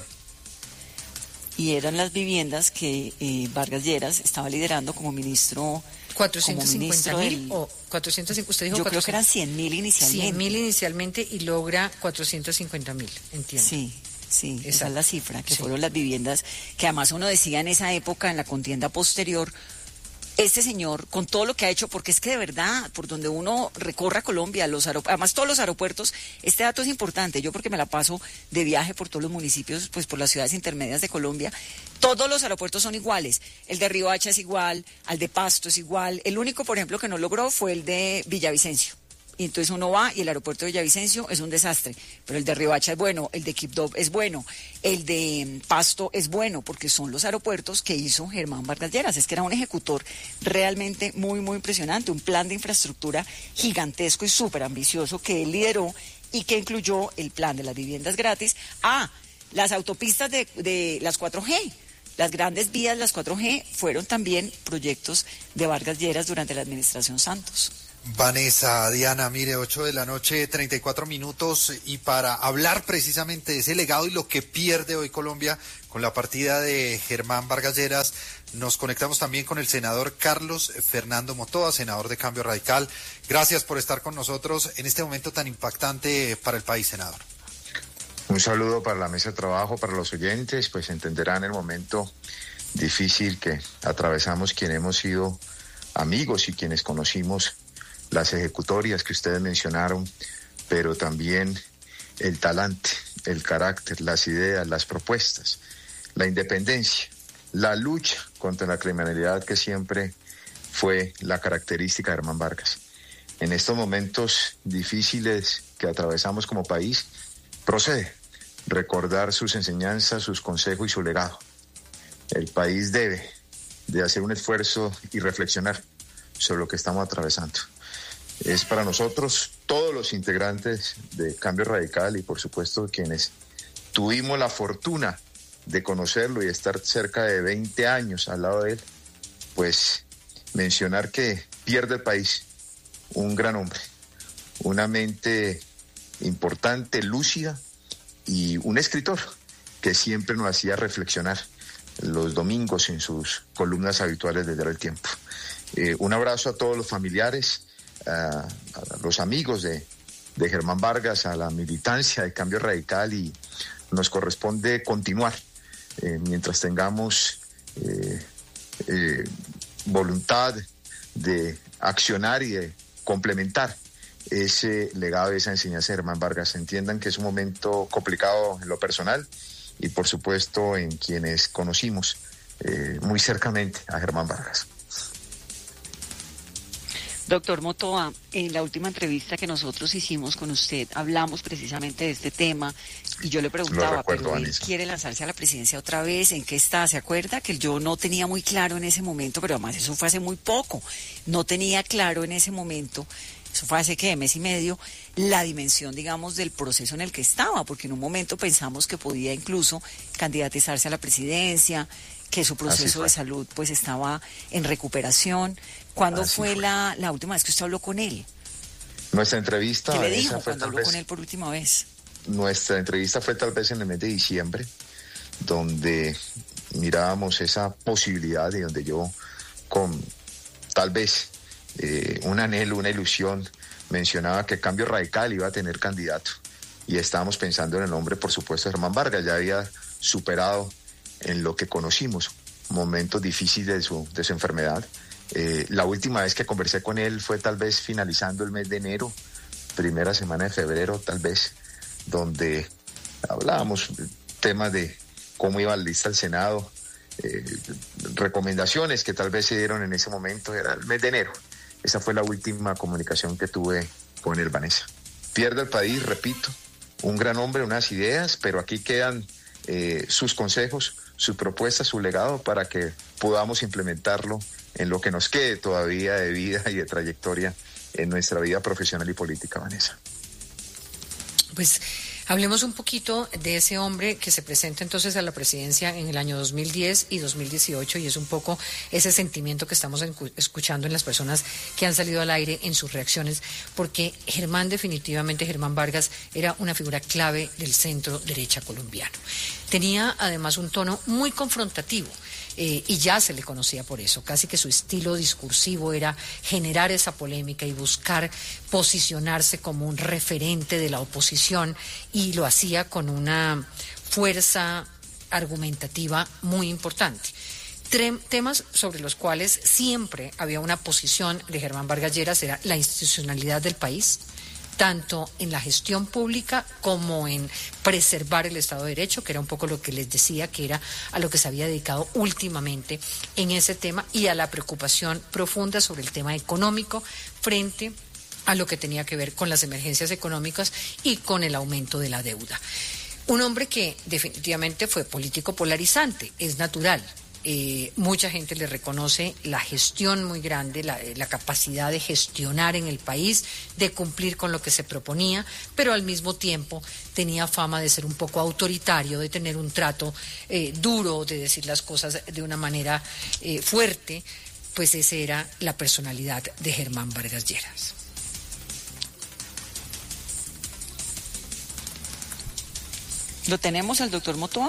Y eran las viviendas que eh, Vargas Lleras estaba liderando como ministro. cuatrocientos cincuenta mil o cuatrocientos, usted dijo yo cuatrocientos, creo que eran cien mil inicialmente. cien mil inicialmente y logra cuatrocientos cincuenta mil, entiendo. Sí, sí, exacto. Esa es la cifra, que sí. Fueron las viviendas que además uno decía en esa época, en la contienda posterior, este señor, con todo lo que ha hecho, porque es que de verdad, por donde uno recorra Colombia, los además todos los aeropuertos, este dato es importante, yo porque me la paso de viaje por todos los municipios, pues por las ciudades intermedias de Colombia, todos los aeropuertos son iguales, el de Riohacha es igual, al de Pasto es igual, el único, por ejemplo, que no logró fue el de Villavicencio. Y entonces uno va y el aeropuerto de Villavicencio es un desastre, pero el de Riohacha es bueno, el de Quibdó es bueno, el de Pasto es bueno, porque son los aeropuertos que hizo Germán Vargas Lleras. Es que era un ejecutor realmente muy, muy impresionante, un plan de infraestructura gigantesco y súper ambicioso que él lideró y que incluyó el plan de las viviendas gratis. Ah, las autopistas de, de las cuatro G. Las grandes vías, las cuatro G, fueron también proyectos de Vargas Lleras durante la administración Santos. Vanessa, Diana, mire, ocho de la noche, treinta y cuatro minutos, y para hablar precisamente de ese legado y lo que pierde hoy Colombia con la partida de Germán Vargas Lleras, nos conectamos también con el senador Carlos Fernando Motoa, senador de Cambio Radical. Gracias por estar con nosotros en este momento tan impactante para el país, senador. Un saludo para la mesa de trabajo, para los oyentes, pues entenderán el momento difícil que atravesamos quienes hemos sido amigos y quienes conocimos las ejecutorias que ustedes mencionaron, pero también el talante, el carácter, las ideas, las propuestas, la independencia, la lucha contra la criminalidad que siempre fue la característica de Germán Vargas. En estos momentos difíciles que atravesamos como país, procede recordar sus enseñanzas, sus consejos y su legado. El país debe de hacer un esfuerzo y reflexionar sobre lo que estamos atravesando. Es para nosotros, todos los integrantes de Cambio Radical y por supuesto quienes tuvimos la fortuna de conocerlo y estar cerca de veinte años al lado de él, pues mencionar que pierde el país un gran hombre, una mente importante, lúcida y un escritor que siempre nos hacía reflexionar los domingos en sus columnas habituales de Diario El Tiempo. Eh, un abrazo a todos los familiares, a, a los amigos de, de Germán Vargas, a la militancia de Cambio Radical, y nos corresponde continuar eh, mientras tengamos eh, eh, voluntad de accionar y de complementar ese legado y esa enseñanza de Germán Vargas. Entiendan que es un momento complicado en lo personal y por supuesto en quienes conocimos eh, muy cercanamente a Germán Vargas. Doctor Motoa, en la última entrevista que nosotros hicimos con usted, hablamos precisamente de este tema y yo le preguntaba, recuerdo, pero él Vanessa. quiere lanzarse a la presidencia otra vez, ¿en qué está? ¿Se acuerda? Que yo no tenía muy claro en ese momento, pero además eso fue hace muy poco, no tenía claro en ese momento, eso fue hace, ¿qué?, mes y medio, la dimensión, digamos, del proceso en el que estaba, porque en un momento pensamos que podía incluso candidatizarse a la presidencia, que su proceso de salud pues estaba en recuperación. ¿Cuándo Así fue, fue. La, la última vez que usted habló con él? Nuestra entrevista, ¿Qué le esa dijo fue cuando tal habló vez- con él por última vez? Nuestra entrevista fue tal vez en el mes de diciembre, donde mirábamos esa posibilidad y donde yo, con tal vez eh, un anhelo, una ilusión, mencionaba que Cambio Radical iba a tener candidato. Y estábamos pensando en el nombre, por supuesto, de Germán Vargas. Ya había superado en lo que conocimos momentos difíciles de su, de su enfermedad. Eh, la última vez que conversé con él fue tal vez finalizando el mes de enero, primera semana de febrero tal vez, donde hablábamos temas de cómo iba la lista al Senado, eh, recomendaciones que tal vez se dieron en ese momento, era el mes de enero. Esa fue la última comunicación que tuve con el Vanessa. Pierde el país, repito, un gran hombre, unas ideas, pero aquí quedan eh, sus consejos, sus propuestas, su legado para que podamos implementarlo en lo que nos quede todavía de vida y de trayectoria en nuestra vida profesional y política, Vanessa. Pues hablemos un poquito de ese hombre que se presenta entonces a la presidencia en el año dos mil diez y dos mil dieciocho, y es un poco ese sentimiento que estamos encu- escuchando en las personas que han salido al aire en sus reacciones, porque Germán, definitivamente Germán Vargas, era una figura clave del centro derecha colombiano. Tenía además un tono muy confrontativo. Eh, y ya se le conocía por eso, casi que su estilo discursivo era generar esa polémica y buscar posicionarse como un referente de la oposición, y lo hacía con una fuerza argumentativa muy importante. Tre- temas sobre los cuales siempre había una posición de Germán Vargas Lleras era la institucionalidad del país, tanto en la gestión pública como en preservar el Estado de Derecho, que era un poco lo que les decía, que era a lo que se había dedicado últimamente en ese tema, y a la preocupación profunda sobre el tema económico frente a lo que tenía que ver con las emergencias económicas y con el aumento de la deuda. Un hombre que definitivamente fue político polarizante, es natural. eh, mucha gente le reconoce la gestión muy grande, la, la capacidad de gestionar en el país, de cumplir con lo que se proponía, pero al mismo tiempo tenía fama de ser un poco autoritario, de tener un trato eh, duro, de decir las cosas de una manera eh, fuerte. Pues esa era la personalidad de Germán Vargas Lleras. ¿Lo tenemos al doctor Motoa?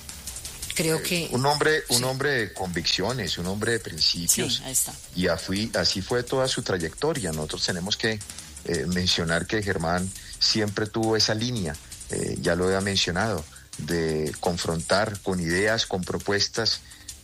Creo que... Un hombre, un sí. hombre de convicciones, un hombre de principios. Sí, ahí está. Y así, así fue toda su trayectoria. Nosotros tenemos que eh, mencionar que Germán siempre tuvo esa línea, eh, ya lo había mencionado, de confrontar con ideas, con propuestas,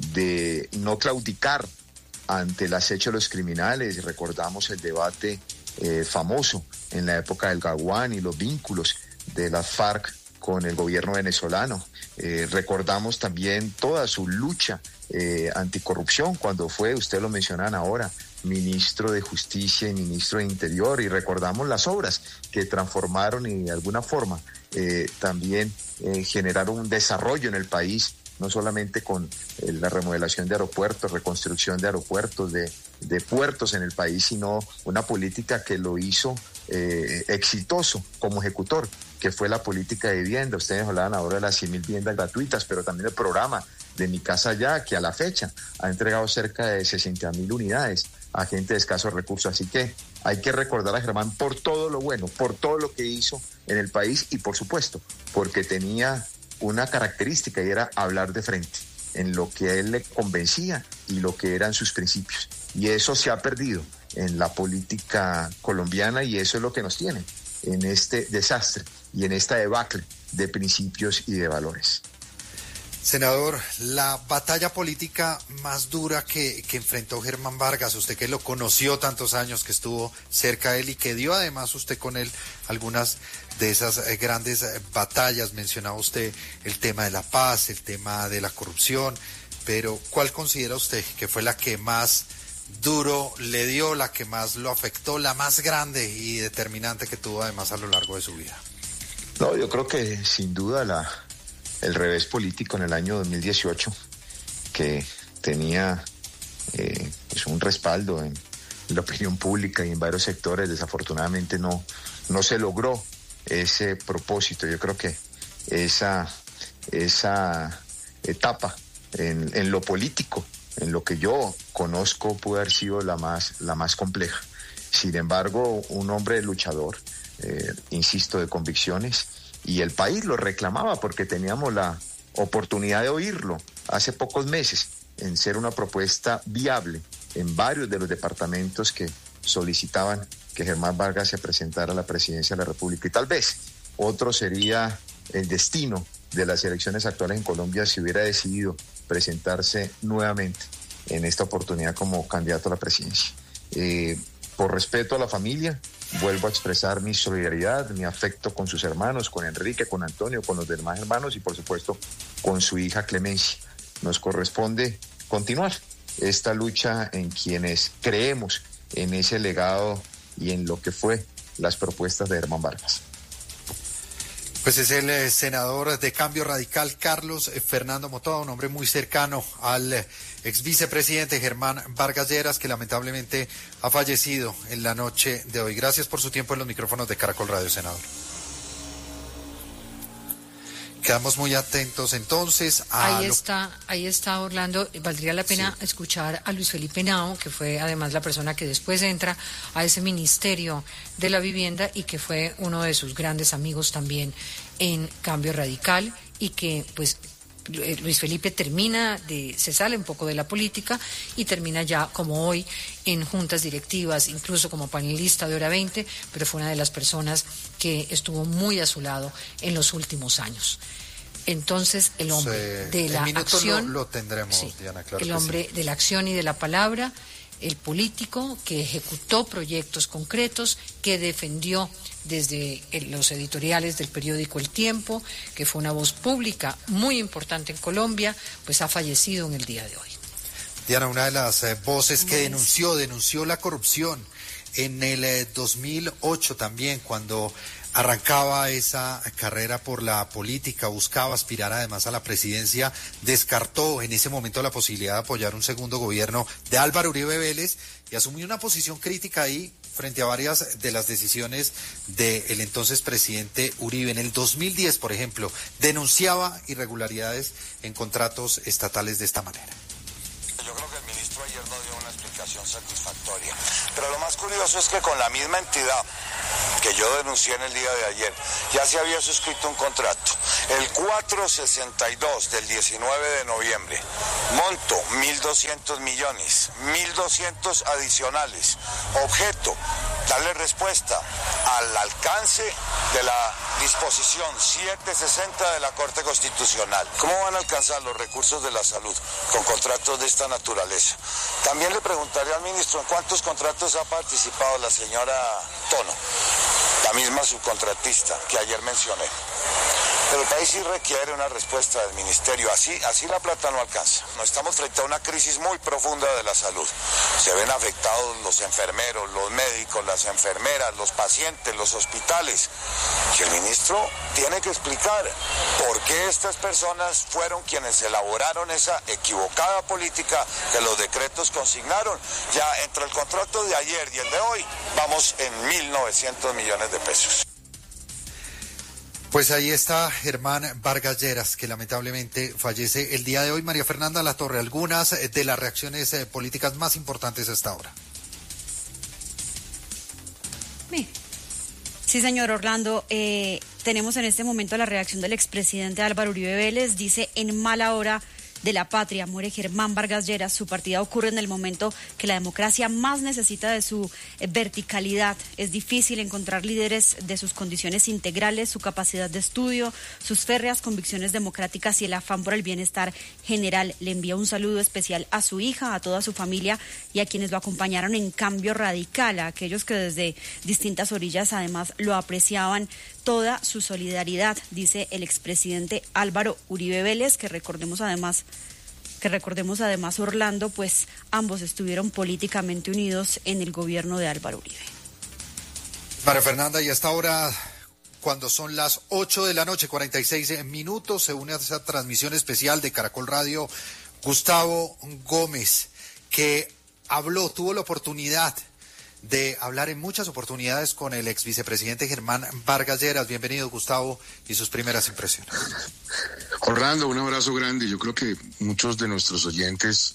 de no claudicar ante el acecho de los criminales. Recordamos el debate eh, famoso en la época del Gaguán y los vínculos de las FARC con el gobierno venezolano. Eh, recordamos también toda su lucha eh, anticorrupción cuando fue, ustedes lo mencionan ahora, ministro de Justicia y ministro de Interior, y recordamos las obras que transformaron y de alguna forma eh, también eh, generaron un desarrollo en el país, no solamente con eh, la remodelación de aeropuertos, reconstrucción de aeropuertos, de, de puertos en el país, sino una política que lo hizo eh, exitoso como ejecutor, que fue la política de vivienda. Ustedes hablaban ahora de las cien mil viviendas gratuitas, pero también el programa de Mi Casa Ya, que a la fecha ha entregado cerca de sesenta mil unidades a gente de escasos recursos. Así que hay que recordar a Germán por todo lo bueno, por todo lo que hizo en el país y, por supuesto, porque tenía una característica y era hablar de frente en lo que a él le convencía y lo que eran sus principios. Y eso se ha perdido en la política colombiana y eso es lo que nos tiene en este desastre y en esta debacle de principios y de valores. Senador, la batalla política más dura que, que enfrentó Germán Vargas, usted que lo conoció tantos años, que estuvo cerca de él y que dio además usted con él algunas de esas eh, grandes eh, batallas, mencionaba usted el tema de la paz, el tema de la corrupción, pero ¿cuál considera usted que fue la que más duro le dio, la que más lo afectó, la más grande y determinante que tuvo además a lo largo de su vida? No, yo creo que sin duda la, el revés político en el año dos mil dieciocho, que tenía eh, pues un respaldo en la opinión pública y en varios sectores, desafortunadamente no, no se logró ese propósito. Yo creo que esa, esa etapa en, en lo político, en lo que yo conozco, puede haber sido la más, la más compleja. Sin embargo, un hombre luchador, eh, insisto, de convicciones, y el país lo reclamaba porque teníamos la oportunidad de oírlo hace pocos meses en ser una propuesta viable en varios de los departamentos que solicitaban que Germán Vargas se presentara a la presidencia de la República. Y tal vez otro sería el destino de las elecciones actuales en Colombia si hubiera decidido presentarse nuevamente en esta oportunidad como candidato a la presidencia. Eh, por respeto a la familia, vuelvo a expresar mi solidaridad, mi afecto con sus hermanos, con Enrique, con Antonio, con los demás hermanos y por supuesto con su hija Clemencia. Nos corresponde continuar esta lucha en quienes creemos en ese legado y en lo que fue las propuestas de Germán Vargas. Pues es el eh, senador de Cambio Radical, Carlos eh, Fernando Motoa, un hombre muy cercano al eh, ex vicepresidente Germán Vargas Lleras, que lamentablemente ha fallecido en la noche de hoy. Gracias por su tiempo en los micrófonos de Caracol Radio, senador. Quedamos muy atentos entonces a... Ahí lo... está, ahí está Orlando. Valdría la pena sí. escuchar a Luis Felipe Henao, que fue además la persona que después entra a ese Ministerio de la Vivienda y que fue uno de sus grandes amigos también en Cambio Radical y que pues Luis Felipe termina de, se sale un poco de la política y termina ya como hoy en juntas directivas, incluso como panelista de Hora veinte, pero fue una de las personas que estuvo muy a su lado en los últimos años. Entonces, el hombre sí, de la acción, lo, lo tendremos, sí, Diana, claro el que hombre sí. de la acción y de la palabra, el político que ejecutó proyectos concretos, que defendió desde los editoriales del periódico El Tiempo, que fue una voz pública muy importante en Colombia, pues ha fallecido en el día de hoy. Diana, una de las eh, voces que denunció, denunció la corrupción en el eh, dos mil ocho también, cuando arrancaba esa carrera por la política, buscaba aspirar además a la presidencia, descartó en ese momento la posibilidad de apoyar un segundo gobierno de Álvaro Uribe Vélez y asumió una posición crítica ahí frente a varias de las decisiones del entonces presidente Uribe. En el dos mil diez, por ejemplo, denunciaba irregularidades en contratos estatales de esta manera. Yo creo que el ministro ayer no dio una explicación satisfactoria, pero lo más curioso es que con la misma entidad que yo denuncié en el día de ayer, ya se había suscrito un contrato, el cuatrocientos sesenta y dos del diecinueve de noviembre, monto mil doscientos millones, mil doscientos adicionales, objeto, darle respuesta al alcance de la disposición setecientos sesenta de la Corte Constitucional. ¿Cómo van a alcanzar los recursos de la salud con contratos de esta naturaleza? También le preguntaré al ministro en cuántos contratos ha participado la señora Tono, la misma subcontratista que ayer mencioné. Pero el país sí requiere una respuesta del ministerio, así, así la plata no alcanza. No estamos frente a una crisis muy profunda de la salud. Se ven afectados los enfermeros, los médicos, las enfermeras, los pacientes, los hospitales. Y el ministro tiene que explicar por qué estas personas fueron quienes elaboraron esa equivocada política que los decretos consignaron. Ya entre el contrato de ayer y el de hoy, vamos en mil novecientos millones de pesos. Pues ahí está Germán Vargas Lleras, que lamentablemente fallece el día de hoy. María Fernanda Latorre, algunas de las reacciones eh, políticas más importantes hasta ahora. Sí, señor Orlando, eh, tenemos en este momento la reacción del expresidente Álvaro Uribe Vélez. Dice: en mala hora de la patria muere Germán Vargas Lleras. Su partida ocurre en el momento que la democracia más necesita de su eh, verticalidad. Es difícil encontrar líderes de sus condiciones integrales, su capacidad de estudio, sus férreas convicciones democráticas y el afán por el bienestar general. Le envía un saludo especial a su hija, a toda su familia y a quienes lo acompañaron en Cambio Radical, a aquellos que desde distintas orillas además lo apreciaban. Toda su solidaridad, dice el expresidente Álvaro Uribe Vélez, que recordemos además, que recordemos además Orlando, pues ambos estuvieron políticamente unidos en el gobierno de Álvaro Uribe. María Fernanda, y hasta ahora, cuando son las ocho de la noche, cuarenta y seis minutos, se une a esa transmisión especial de Caracol Radio Gustavo Gómez, que habló, tuvo la oportunidad de hablar en muchas oportunidades con el ex vicepresidente Germán Vargas Lleras. Bienvenido, Gustavo, y sus primeras impresiones. Orlando, un abrazo grande. Yo creo que muchos de nuestros oyentes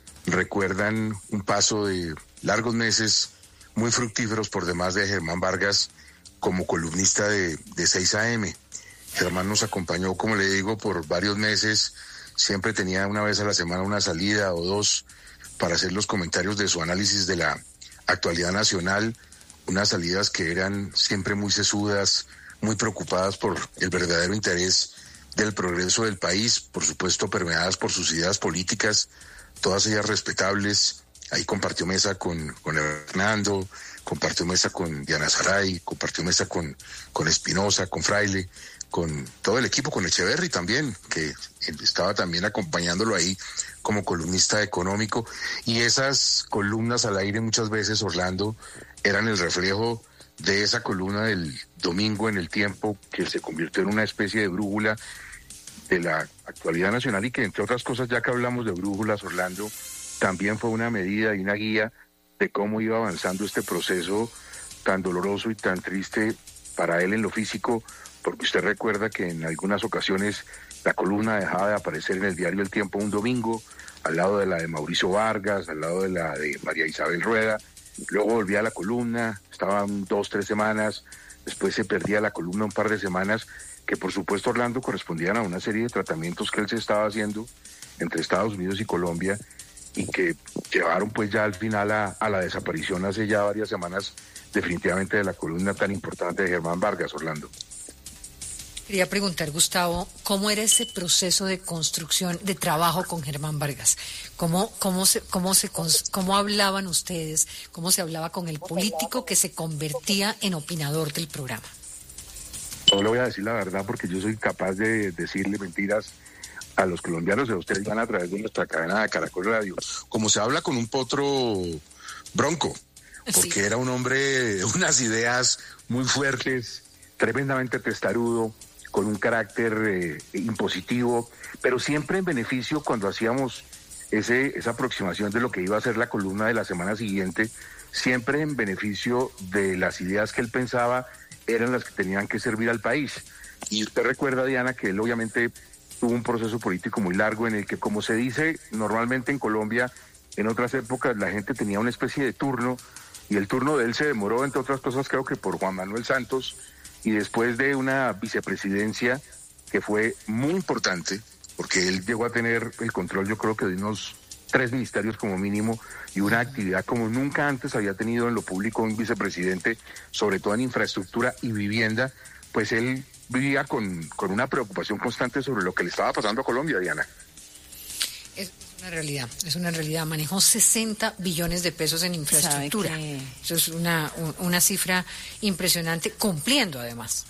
recuerdan un paso de largos meses muy fructíferos por demás de Germán Vargas como columnista de, de seis A M. Germán nos acompañó, como le digo, por varios meses. Siempre tenía una vez a la semana una salida o dos para hacer los comentarios de su análisis de la actualidad nacional, unas salidas que eran siempre muy sesudas, muy preocupadas por el verdadero interés del progreso del país, por supuesto permeadas por sus ideas políticas, todas ellas respetables. Ahí compartió mesa con, con Hernando, compartió mesa con Diana Saray, compartió mesa con, con Espinosa, con Fraile, con todo el equipo, con Echeverry también, que estaba también acompañándolo ahí como columnista económico. Y esas columnas al aire muchas veces, Orlando, eran el reflejo de esa columna del domingo en El Tiempo, que se convirtió en una especie de brújula de la actualidad nacional y que, entre otras cosas, ya que hablamos de brújulas, Orlando, también fue una medida y una guía de cómo iba avanzando este proceso tan doloroso y tan triste para él en lo físico, porque usted recuerda que en algunas ocasiones la columna dejaba de aparecer en el diario El Tiempo un domingo, al lado de la de Mauricio Vargas, al lado de la de María Isabel Rueda, luego volvía a la columna, estaban dos, tres semanas, después se perdía la columna un par de semanas, que por supuesto, Orlando, correspondían a una serie de tratamientos que él se estaba haciendo entre Estados Unidos y Colombia y que llevaron pues ya al final a, a la desaparición hace ya varias semanas definitivamente de la columna tan importante de Germán Vargas, Orlando. Quería preguntar, Gustavo, ¿cómo era ese proceso de construcción, de trabajo con Germán Vargas? ¿Cómo, cómo, se, cómo, se, cómo hablaban ustedes? ¿Cómo se hablaba con el político que se convertía en opinador del programa? No le voy a decir la verdad porque yo soy capaz de decirle mentiras a los colombianos, y ustedes van a través de nuestra cadena de Caracol Radio. Como se habla con un potro bronco, porque sí, era un hombre de unas ideas muy fuertes, tremendamente testarudo, con un carácter eh, impositivo, pero siempre en beneficio cuando hacíamos ese, esa aproximación de lo que iba a ser la columna de la semana siguiente, siempre en beneficio de las ideas que él pensaba eran las que tenían que servir al país. Y usted recuerda, Diana, que él obviamente tuvo un proceso político muy largo en el que, como se dice normalmente en Colombia, en otras épocas la gente tenía una especie de turno, y el turno de él se demoró, entre otras cosas, creo que por Juan Manuel Santos, y después de una vicepresidencia que fue muy importante, porque él llegó a tener el control, yo creo que de unos tres ministerios como mínimo, y una actividad como nunca antes había tenido en lo público un vicepresidente, sobre todo en infraestructura y vivienda, pues él vivía con, con una preocupación constante sobre lo que le estaba pasando a Colombia, Diana. Es una realidad, es una realidad. Manejó sesenta billones de pesos en infraestructura. Eso es una, una cifra impresionante, cumpliendo además.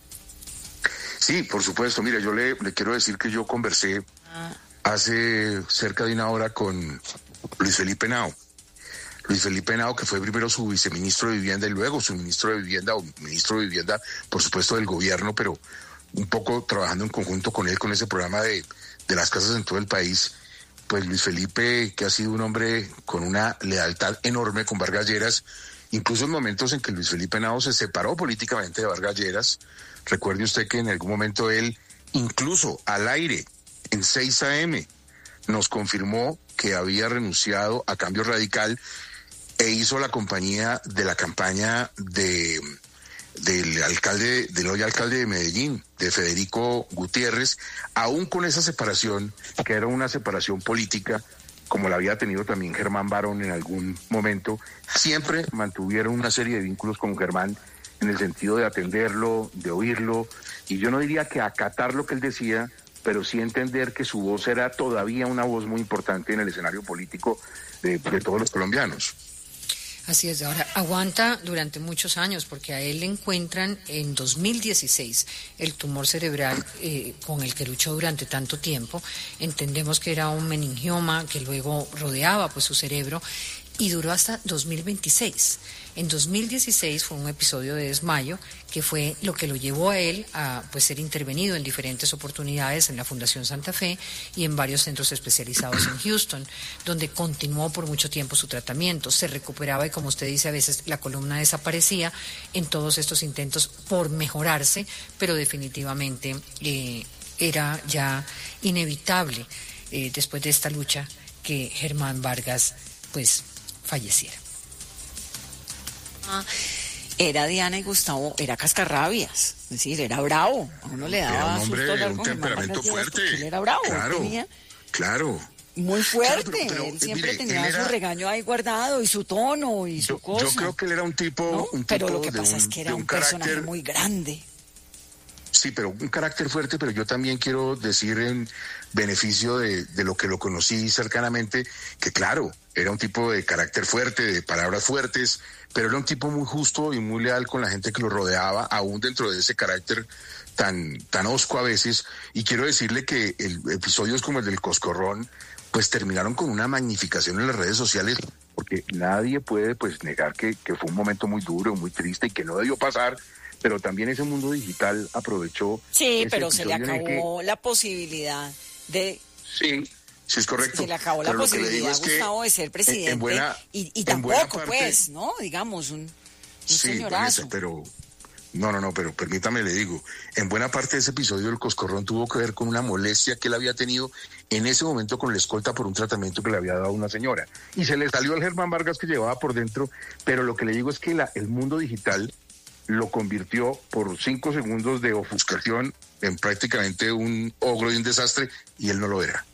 Sí, por supuesto. Mira, yo le, le quiero decir que yo conversé ah. hace cerca de una hora con Luis Felipe Henao. Luis Felipe Henao, que fue primero su viceministro de Vivienda y luego su ministro de Vivienda, o ministro de Vivienda, por supuesto, del gobierno, pero un poco trabajando en conjunto con él, con ese programa de, de las casas en todo el país. Pues Luis Felipe, que ha sido un hombre con una lealtad enorme con Vargas Lleras, incluso en momentos en que Luis Felipe Henao se separó políticamente de Vargas Lleras. Recuerde usted que en algún momento él, incluso al aire, en seis a eme, nos confirmó que había renunciado a Cambio Radical e hizo la compañía de la campaña de del alcalde, del hoy alcalde de Medellín, de Federico Gutiérrez, aún con esa separación, que era una separación política, como la había tenido también Germán Barón en algún momento, siempre mantuvieron una serie de vínculos con Germán en el sentido de atenderlo, de oírlo, y yo no diría que acatar lo que él decía, pero sí entender que su voz era todavía una voz muy importante en el escenario político de, de todos los colombianos. Así es, ahora aguanta durante muchos años porque a él le encuentran en dos mil dieciséis el tumor cerebral eh, con el que luchó durante tanto tiempo. Entendemos que era un meningioma que luego rodeaba pues su cerebro y duró hasta dos mil veintiséis. En dos mil dieciséis fue un episodio de desmayo que fue lo que lo llevó a él a pues ser intervenido en diferentes oportunidades en la Fundación Santa Fe y en varios centros especializados en Houston, donde continuó por mucho tiempo su tratamiento, se recuperaba y, como usted dice, a veces la columna desaparecía en todos estos intentos por mejorarse, pero definitivamente eh, era ya inevitable eh, después de esta lucha que Germán Vargas pues falleciera. Era Diana y Gustavo, era cascarrabias, es decir, era bravo, a uno le daba era un hombre susto de un temperamento fuerte. Él era bravo, claro, tenía claro. Muy fuerte, claro, pero, pero, él siempre mire, tenía él era, su regaño ahí guardado y su tono y yo, su cosa. Yo creo que él era un tipo, ¿no? un tipo pero lo que de pasa un, es que era un, un carácter, personaje muy grande. Sí, pero un carácter fuerte, pero yo también quiero decir en beneficio de, de lo que lo conocí cercanamente, que claro, era un tipo de carácter fuerte, de palabras fuertes, pero era un tipo muy justo y muy leal con la gente que lo rodeaba, aún dentro de ese carácter tan, tan hosco a veces. Y quiero decirle que el, episodios como el del Coscorrón, pues terminaron con una magnificación en las redes sociales, porque nadie puede pues negar que, que fue un momento muy duro, muy triste y que no debió pasar. Pero también ese mundo digital aprovechó. Sí, pero se le acabó que... la posibilidad de... Sí, sí es correcto. Se le acabó la pero posibilidad, es Gustavo, de ser presidente. En buena, y, y tampoco, parte, pues, ¿no? Digamos, un, un sí, señorazo. Vanessa, pero... No, no, no, pero permítame le digo, en buena parte de ese episodio del Coscorrón tuvo que ver con una molestia que él había tenido en ese momento con la escolta por un tratamiento que le había dado una señora. Y se le salió al Germán Vargas que llevaba por dentro, pero lo que le digo es que la, el mundo digital lo convirtió por cinco segundos de ofuscación en prácticamente un ogro y un desastre, y él no lo era.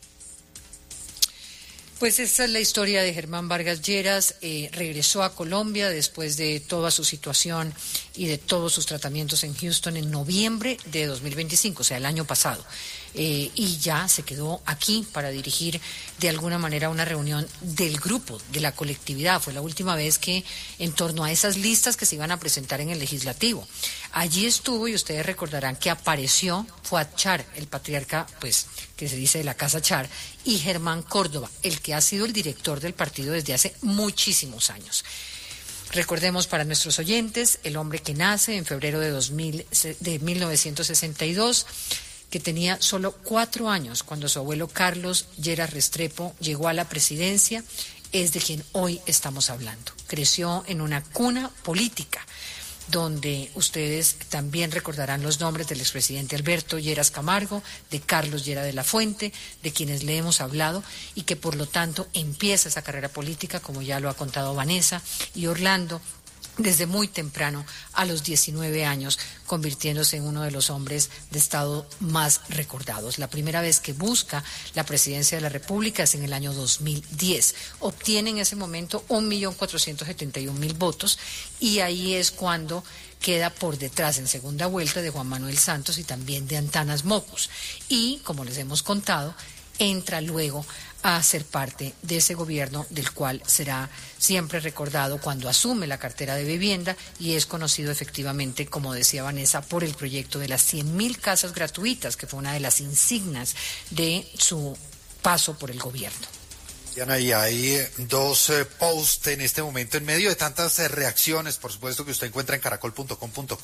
Pues esta es la historia de Germán Vargas Lleras. Eh, regresó a Colombia después de toda su situación y de todos sus tratamientos en Houston en noviembre de dos mil veinticinco, o sea, el año pasado. Eh, y ya se quedó aquí para dirigir de alguna manera una reunión del grupo, de la colectividad. Fue la última vez que en torno a esas listas que se iban a presentar en el legislativo. Allí estuvo, y ustedes recordarán que apareció Fuad Char, el patriarca, pues, que se dice de la Casa Char, y Germán Córdoba, el que ha sido el director del partido desde hace muchísimos años. Recordemos para nuestros oyentes, el hombre que nace en febrero de, dos mil, de mil novecientos sesenta y dos, que tenía solo cuatro años cuando su abuelo Carlos Lleras Restrepo llegó a la presidencia, es de quien hoy estamos hablando. Creció en una cuna política, donde ustedes también recordarán los nombres del expresidente Alberto Lleras Camargo, de Carlos Lleras de la Fuente, de quienes le hemos hablado, y que por lo tanto empieza esa carrera política, como ya lo ha contado Vanessa y Orlando, desde muy temprano, a los diecinueve años, convirtiéndose en uno de los hombres de Estado más recordados. La primera vez que busca la presidencia de la República es en el año dos mil diez. Obtiene en ese momento un millón cuatrocientos setenta y un mil votos y ahí es cuando queda por detrás en segunda vuelta de Juan Manuel Santos y también de Antanas Mockus. Y, como les hemos contado, entra luego a ser parte de ese gobierno del cual será siempre recordado cuando asume la cartera de vivienda y es conocido efectivamente, como decía Vanessa, por el proyecto de las cien mil casas gratuitas, que fue una de las insignias de su paso por el gobierno. Diana, y hay dos eh, posts en este momento en medio de tantas eh, reacciones, por supuesto, que usted encuentra en caracol punto com punto co.